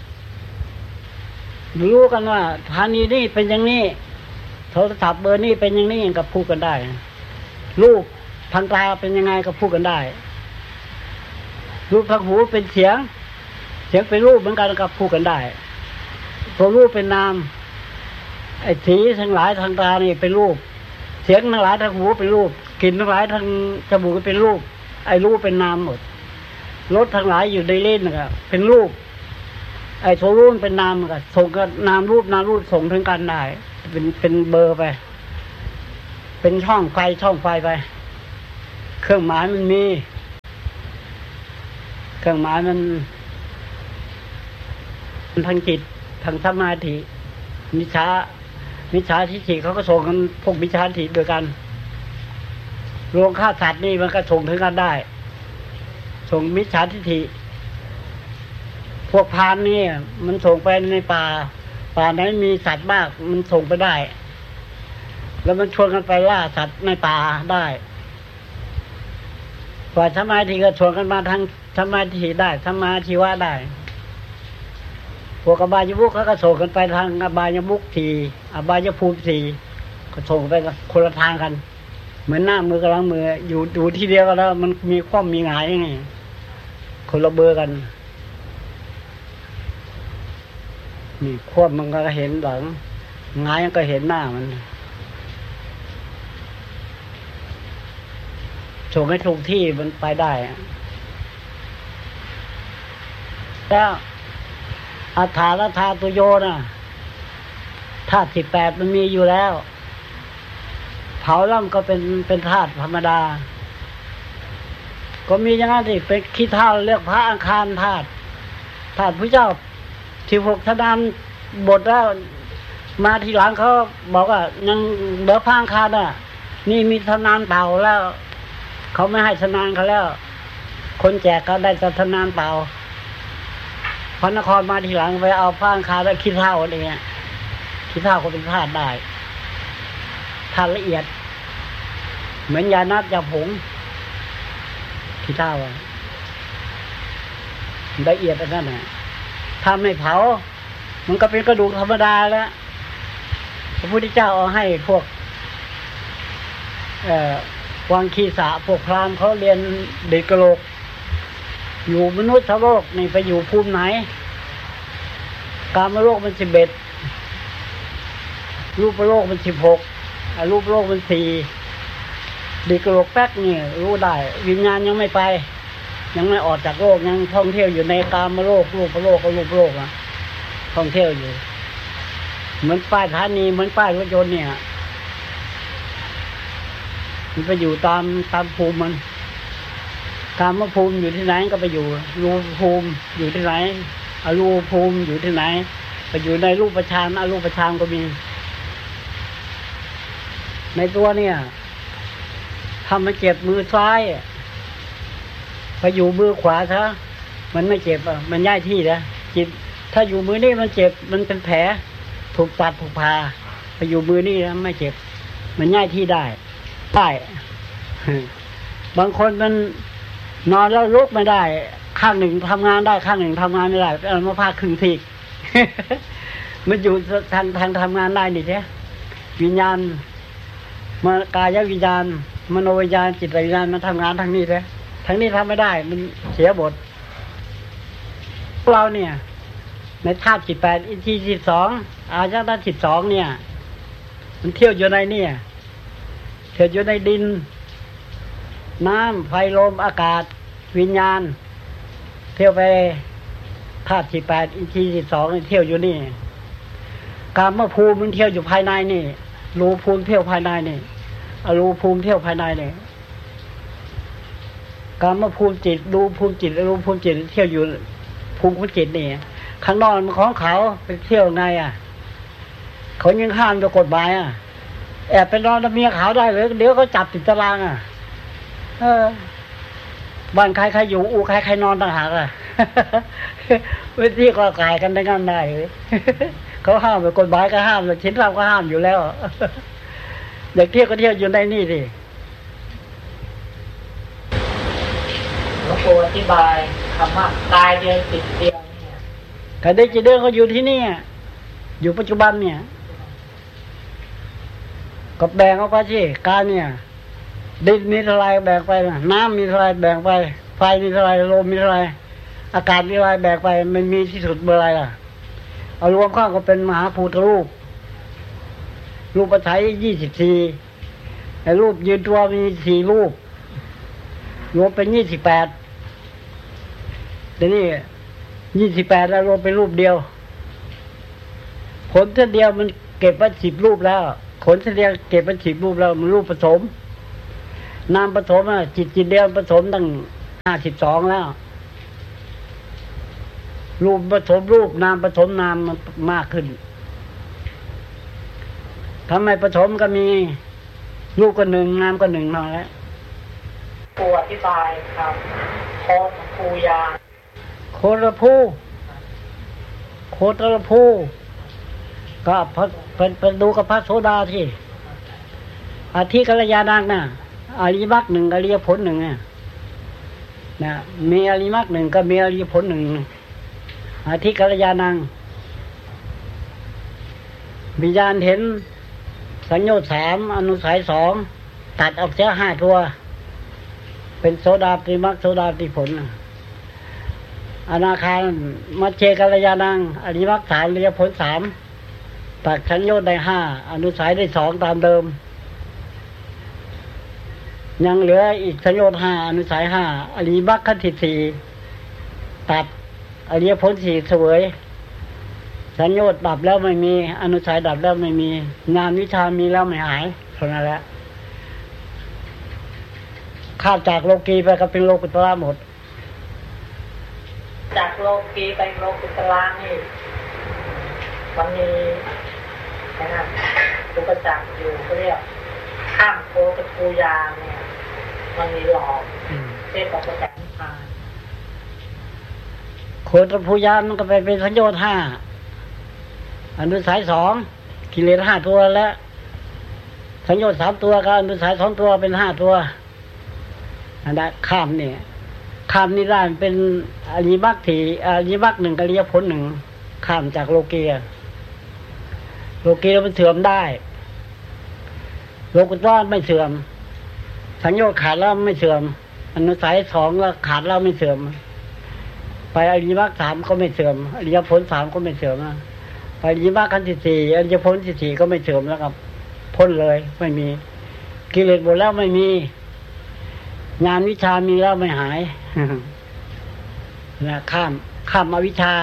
[SPEAKER 1] รู้กันว่าฐานีนี่เป็นอย่างนี้โทรศัพท์เบอร์นี่เป็นอย่างนี้ก็พูดกันได้รูปทางตาเป็นยังไงก็พูดกันได้รูปทางหูเป็นเสียงเสียงเป็นรูปเหมือนกันก็พูดกันได้ตัวรูปเป็นนามไอ้สีทั้งหลายทางตานี่เป็นรูปเสียงทั้งหลายทางหูเป็นรูปกลิ่นทั้งหลายทางจมูกเป็นรูปไอ้รูปเป็นนามหมดรสทั้งหลายอยู่ในลิ้นนะครับเป็นรูปไอ้ตัวรูปเป็นนามก็ส่งกันนามรูปนามรูปส่งถึงกันได้เป็นเป็นเบอร์ไปเป็นช่องไฟช่องไฟไปเครื่องหมายมันมีเครื่องหมายมันทางจิตทางสมาธิมิจฉามิจฉาทิฏฐิเขาก็ส่งกันพวกมิจฉาทิฏฐิด้วยกันโรงฆ่าสัตว์นี่มันก็ส่งถึงกันได้ส่งมิจฉาทิฏฐิพวกพรานนี่มันส่งไปในป่าป่าไหนมีสัตว์มากมันส่งไปได้แล้วมันชวนกันไปล่าสัตว์ในป่าได้ฝ่ายสมาธิก็ชวนกันมาทางสมาธิได้สมาธิวะได้พวกอบายมุขเขาก็ส่งกันไปทางอบายมุขสี่อบายภูมิสี่ก็ส่งไปคนละทางกันเหมือนหน้ามือกับหลังมืออยู่อยู่ที่เดียวกันแล้วมันมีคว่ำมีหงายไงคนละเบอร์กันนี่คว่ำมันก็เห็นหลังหงายมันก็เห็นหน้ามันส่งให้ถูกที่มันไปได้แล้วอัฏฐาและธาตุโยนะธาตุสิบแปดมันมีอยู่แล้วเผาแล้วมันก็เป็นเป็นธาตุธรรมดาก็มีอย่างนั้นสิเป็นขี้เถ้าเรียกพระอังคารธาตุธาตุพระเจ้าที่พวกทนานบทแล้วมาทีหลังเขาบอกว่ายังเหลือพระอังคารน่ะนี่มีทนานเปล่าแล้วเขาไม่ให้ทนานเขาแล้วคนแจกก็ได้แต่ทนานเปล่าพระนครมาทีหลังไปเอาพระอังคารแล้วขี้เถ้าอะไรเงี้ยขี้เถ้าก็เป็นธาตุได้ธาตุละเอียดเหมือนยานัดยาผงขี้เถ้าละเอียดอันนั้นน่ะถ้าไม่เผามันก็เป็นกระดูกธรรมดาแล้วพระพุทธเจ้าเอาให้พวกเอ่อวังคีสะพวกพราหมณ์เขาเรียนเด็กกะโหลกอยู่มนุษย์โลกนี่ไปอยู่ภูมิไหนกามโลกมันสิบเอ็ดรูปโลกมันสิบหกรูปโลกมันสี่เด็กกะโหลกแป๊กนี่รู้ได้วิญญาณยังไม่ไปยังไม่ออกจากโลกยังท่องเที่ยวอยู่ในกามโลกรูปโลกกับรูปโลกอ่ะท่องเที่ยวอยู่เหมือนป้ายฐานีเหมือนป้ายรถยนต์เนี่ยมันไปอยู่ตามตามภูมิมันกามภูมิอยู่ที่ไหนก็ไปอยู่รูปภูมิอยู่ที่ไหนอรูปภูมิอยู่ที่ไหนไปอยู่ในรูปฌานอรูปฌานก็มีในตัวเนี่ยทำมันเจ็บมือซ้ายไปอยู่มือขวาซะมันไม่เจ็บอ่ะมันย้ายที่นะจิตถ้าอยู่มือนี่มันเจ็บมันเป็นแผลถูกตัดถูกผ่าไปอยู่มือนี่นะไม่เจ็บมันย้ายที่ได้ได้บางคนมันนอนแล้วลุกไม่ได้ข้างหนึ่งทำงานได้ข้างหนึ่งทำงานไม่ได้เอามาพาครึ่งทีมันอยู่ทางทางทำงานได้นี่ใช่วิญญาณมากายวิญญาณมโนวิญญาณจิตวิญญาณมันทำงานทางนี้ใช่ทางนี้ทำไม่ได้มันเสียบทเราเนี่ยในธาตุสิบแปดอินทรีย์สิบสองอายตนะสิบสองเนี่ยมันเที่ยวอยู่ในเนี่ยเที่ยวอยู่ในดินน้ำไฟลมอากาศวิญญาณเที่ยวไปธาตุสิบแปดอินทรีย์สิบสองเที่ยวอยู่นี่กามภูมิมันเที่ยวอยู่ภายในนี่รูภูมิเที่ยวภายในนี่อรูภูมิเที่ยวภายในนี่กามภูมิจิตรูภูมิจิตอรูภูมิจิตเที่ยวอยู่ภูมิของจิตนี่ข้างนอกมันของเขาไปเที่ยวไงอ่ะเขายังห้ามโดยกฎหมายอ่ะแอบไปนอนกับเมียเขาได้เลยเดี๋ยวเขาจับติดตารางอ่ะเออบ้านใครใครอยู่อูใครใครนอนต่างหากอ่ะวิธีก็กายกันได้งั้นได้เลยเขาห้ามโดยกฎหมายก็ห้ามเลยชิ้นเราก็ห้ามอยู่แล้วเด็กเที่ยวก็เที่ยวอยู่ในนี่ดิ
[SPEAKER 2] หลวงปู่อธิบายคำว่ากายเดียวจิตเดียวเนี่ย
[SPEAKER 1] กายเดียวจิตเดียวเขาอยู่ที่นี่อยู่ปัจจุบันเนี่ยก็แบ่งออกไปสิกายเนี่ยดินมีเท่าไรแบ่งไปน้ำมีเท่าไรแบ่งไปไฟมีเท่าไรลมมีเท่าไรอากาศมีเท่าไรแบ่งไปมันมีที่สุดเมื่อไรล่ะเอารวมข้างก็เป็นมหาภูตรูปรูปปัจจัยยี่สิบสี่ไอ้รูปยืนตัวมีสี่รูปรวมเป็นยี่สิบแปดแต่นี่ยี่สิบแปดแล้วรวมเป็นรูปเดียวผลเท่าเดียวมันเก็บไว้สิบรูปแล้วขนเสลียงเก็บไว้สิบรูปแล้วมันรูปผสมนามผสมอ่ะจิตจิตเดียวผสมตั้งห้าสิบสองแล้วรูปผสมรูปนามผสมนามมันมากขึ้นทำไมผสมก็มีรูปก็หนึ่งนามก็หนึ่งนั่นแหละ
[SPEAKER 2] ครูอธิบายครับโคตรภูยา
[SPEAKER 1] โคตรภูโคตรภูก็เป็นเป็นดูกับพระโสดาที่อาทิกัลยาณังน่ะอริมักหนึ่งอริยผลหนึ่งน่ะนะมีอริมักหนึ่งก็มีอริยผลหนึ่งอาทิกัลยาณังวิญญาณเห็นสัญโยชน์สามอนุสัยสองตัดออกเสียห้าตัวเป็นโสดาปิมักโสดาปิผลอนาคามัชเชกัลยาณังอริมักสามอริยผลสามตัดสัญโยชน์ได้ห้าอนุสัยได้สองตามเดิมยังเหลืออีกสัญโยชน์ห้าอนุสัยห้าอริมักขันธิสี่ตัดอริยผลสี่เสวยสัญโยชน์ดับแล้วไม่มีอนุสัยดับแล้วไม่มีงานวิชามีแล้วไม่หายเท่านั้นแหละข้ามจากโลกีไปก็เป็นโลกุตระหมด
[SPEAKER 2] จากโลกีไปโลกุตระนี่มันมีนะตุกจักอยู่เขาเรียกข้ามโคตรภูยาเนี่ยมันมีหลอกเช่นกับประจักษ์นิพพาน
[SPEAKER 1] โคตรภูยามันก็ไปเป็นสัญโยชน์ห้าอนุสัยสองกิเลสห้าตัวแล้วสัญโยชน์สามตัวกับอนุสัยสองตัวเป็นห้าตัวอันนั้นข้ามเนี่ยข้ามนี่ได้เป็นอริมักถี่อริมักหนึ่งอริยผลหนึ่งข้ามจากโลกีโลกีเราเป็นเสื่อมได้โลกุตระไม่เสื่อมสัญโยชน์ขาดแล้วไม่เสื่อมอนุสัยสองแล้วขาดแล้วไม่เสื่อมไปอริมักสามก็ไม่เสื่อมอริยผลสามก็ไม่เสื่อมอริมักขันธ์สี่อริยผลสี่ก็ไม่เสื่อมแล้วครับพ้นเลยไม่มีกิเลสหมดแล้วไม่มีงานวิชามีแล้วไม่หายนะข้ามข้ามอวิชชา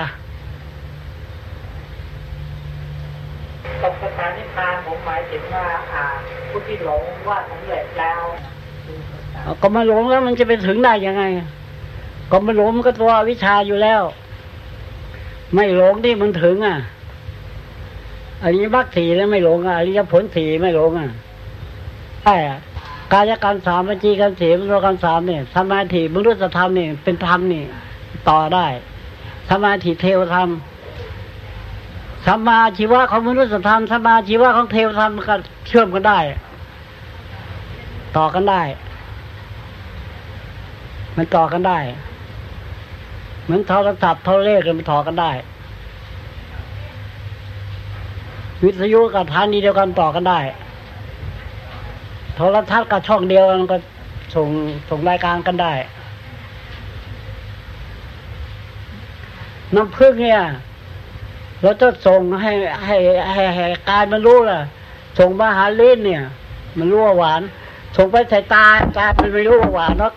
[SPEAKER 2] ตกสถานนิพพานผมหมายถึงว่าอ่าผู้ที่หลงว่าสำเร็จแล้ว
[SPEAKER 1] ก็มาหลงแล้วมันจะไปถึงได้ยังไงก็มาหลงมันก็ตัวอวิชชาอยู่แล้วไม่หลงที่มันถึงอ่ะอริยมรรคสี่แล้วไม่หลงอ่ะอริยผลสี่ไม่หลงอ่ะใช่อ่ะกายกรรมสามวจีกรรมสี่มโนกรรมสามเนี่ยสมาธิมนุษยธรรมนี่เป็นธรรมนี่ต่อได้สมาธิเทวธรรมสัมมาชีวะของมนุษยธรรมสัมมาชีวะของเทวธรรมก็เชื่อมกันได้ต่อกันได้มันต่อกันได้เหมือนโทรศัพท์โทรเลขมันต่อกันได้วิทยุกับฐานีเดียวกันต่อกันได้โทรทัศน์กับช่องเดียวมันก็ส่งส่งรายการกันได้น้ำผึ้งเนี่ยเราจะส่งให้ให้ให้ให้กายมันรู้ล่ะส่งมาหาลิ้นเนี่ยมันรู้ว่าหวานส่งไปใส่ตาตามันไม่รู้ว่าหวานหรอก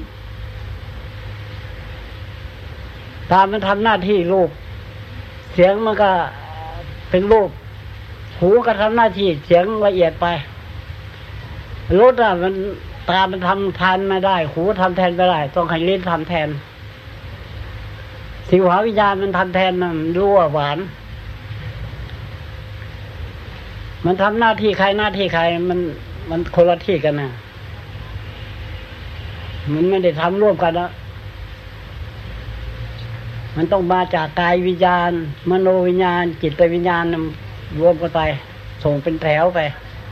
[SPEAKER 1] ตามันทำหน้าที่รูปเสียงมันก็เป็นรูปหูก็ทำหน้าที่เสียงละเอียดไปรสอ่ะมันตามันทำแทนไม่ได้หูทำแทนไม่ได้ต้องให้ลิ้นทำแทนสิวหาวิญญาณมันทำแทนมันรู้ว่าหวานมันทำหน้าที่ใครหน้าที่ใครมันมันคนละที่กันนะมันไม่ได้ทำร่วมกันนะมันต้องมาจากกายวิญญาณมโนวิญญาณจิตวิญญาณรวมกันไปส่งเป็นแถวไป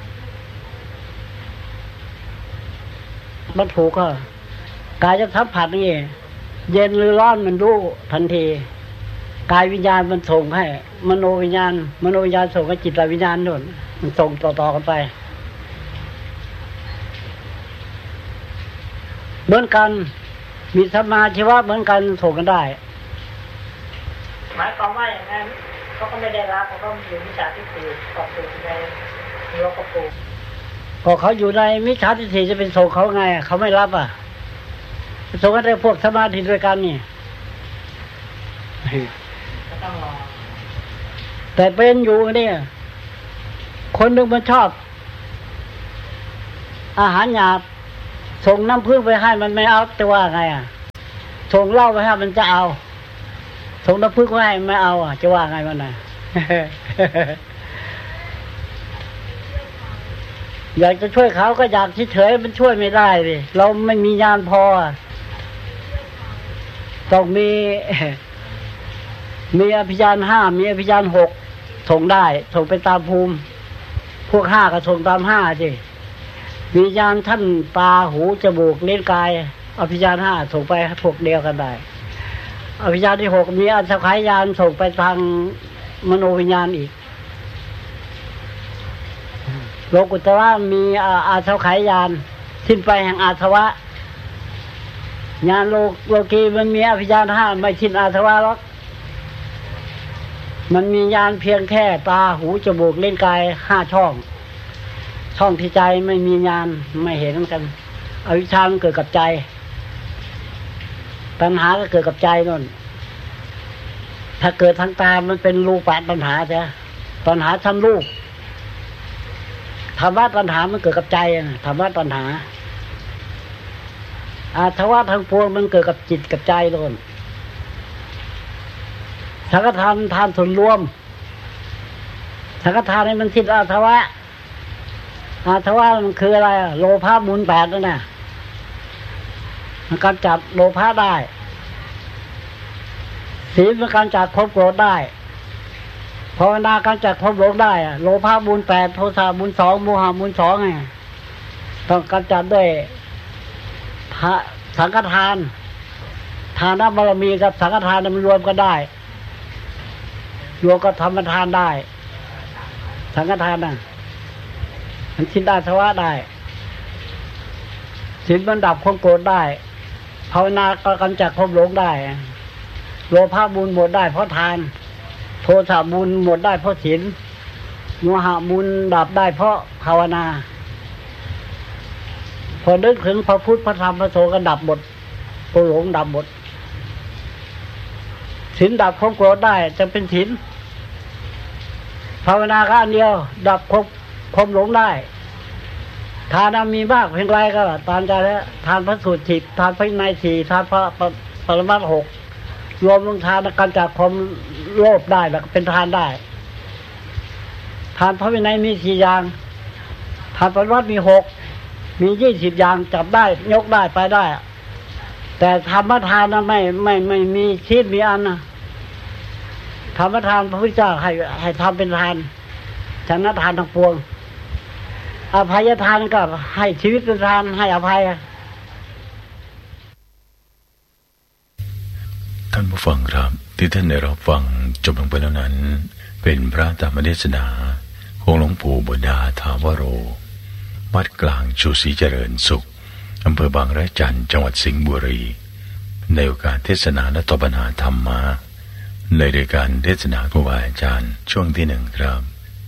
[SPEAKER 1] มันถูกอ่ะกายจะสัมผัสนี่เย็นหรือร้อนมันรู้ทันทีกายวิญญาณมันส่งให้มโนวิญญาณมโนวิญญาณส่งให้จิตวิญญาณนู่นมันส่งต่อๆกันไปเหมือนกันมีสมาชีวะเหมือนกันส่งกันได้
[SPEAKER 2] หมายความว่าอย่างนั้นเขาก็ไม่ได้รับเขาก็อยู่มิจฉาทิฏฐิตกอยู่ในโลกภูมิ
[SPEAKER 1] ก็เขาอยู่ในมิจฉาทิฏฐิจะเป็นส่งเขาไงเขาไม่รับอ่ะส่งกันได้พวกสมาธิด้วยกันนี่
[SPEAKER 2] ก็ต้องรอ
[SPEAKER 1] แต่เป็นอยู่เนี่ยคนหนึ่งมันชอบอาหารหยาบส่งน้ำผึ้งไปให้มันไม่เอาจะว่าไงอ่ะส่งเหล้าไปให้มันจะเอาส่งน้ำผึ้งไปให้ไม่เอาอ่ะจะว่าไงมันน่ะ อยากจะช่วยเขาก็อยากเฉยๆมันช่วยไม่ได้ดิเราไม่มีญาณพอต้องมี มีอภิญาณห้ามีอภิญาณหกส่งได้ส่งไปตามภูมิพวกห้าก็ส่งตามห้าสิมีญาณท่านตาหูจมูกลิ้นกายอภิญาณห้าส่งไปพวกเดียวกันได้อภิญาณที่หกมีอสังขารญาณส่งไปทางมโนวิญญาณอีกโลกุตระมีอาสวัคญาณสิ้นไปแห่งอาสวะญาณโลกโลกีมันมีอภิญาณห้าไม่สิ้นอาสวะหรอกมันมีญาณเพียงแค่ตาหูจมูกลิ้นกายห้าช่องช่องที่ใจไม่มีญาณไม่เห็นกันอวิชชามันเกิดกับใจปัญหาก็เกิดกับใจนั่นถ้าเกิดทางตามันเป็นรูปะปัญหาใช่ปัญหาทำรูปธรรมะปัญหามันเกิดกับใจนะธรรมะปัญหาอาสวะทางปวงมันเกิดกับจิตกับใจโน่นสังฆทานทานส่วนรวมสังฆทานให้มันสิ้นอาสวะอาสวะมันคืออะไรโลภะมูลแปดนั่นน่ะมันกำจัดโลภะได้ศีลมันกำจัดความโกรธได้ภาวนากำจัดความหลงได้โลภะมูลแปดโทสะมูลสองโมหะมูลสองไงต้องกำจัดด้วยสังฆทานทานบารมีกับสังฆทานมันรวมกันได้รวมกับธรรมทานได้สังฆทานน่ะมันสิ้นอาสวะได้ศีลมันดับความโกรธได้ภาวนาก็กำจัดความหลงได้โลภะมูลหมดได้เพราะทานโทสะมูลหมดได้เพราะศีลโมหะมูลดับได้เพราะภาวนาพอนึกถึงพระพุทธพระธรรมพระสงฆ์ก็ดับหมดตัวหลงดับหมดศีลดับความโกรธได้จะเป็นศีลภาวนาก็อันเดียวดับความความหลงได้ทานมีมากเพียงไรก็ตามใจแล้วทานพระสูตรสิบทานพระในสี่ทานพระปรมัตถ์หกรวมลงทานการจากความโลภได้แบบเป็นทานได้ทานพระวินัยมีสี่อย่างทานปรมัตถ์มีหกมียี่สิบอย่างจับได้ยกได้ไปได้แต่ธรรมทานนะไม่ไม่ไม่มีชีวิตมีอันนะธรรมทานพระพุทธเจ้าให้ให้ทำเป็นทานชนะทานทั้งปวงอภัยทานก็ให้ชีวิตเป็นทานให้อภัย
[SPEAKER 3] ท่านผู้ฟังครับที่ท่านได้รับฟังจบลงไปแล้วนั้นเป็นพระธรรมเทศนาของหลวงปู่บุดาถาวโรวัดกลางชูศรีเจริญสุขอำเภอบางระจันจังหวัดสิงห์บุรีในโอกาสเทศนาและตอบปัญหาธรรมะในรายการเทศนาครูบาอาจารย์ช่วงที่หนึ่งครับ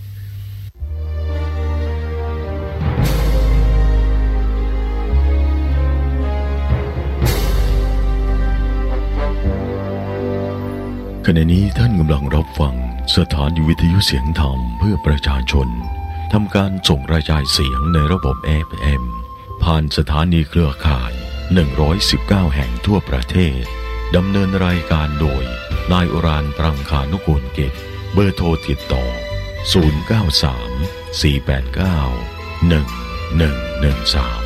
[SPEAKER 3] ขณะนี้ท่านกำลังรับฟังสถานีวิทยุเสียงธรรมเพื่อประชาชนทำการส่งกระจายเสียงในระบบ เอฟ เอ็ม ผ่านสถานีเครือข่ายหนึ่งร้อยสิบเก้าแห่งทั่วประเทศดำเนินรายการโดยนายอุรานตรังคานุกูลกิจเบอร์โทรติดต่อศูนย์ เก้า สาม สี่ แปด เก้า หนึ่ง หนึ่ง หนึ่ง สาม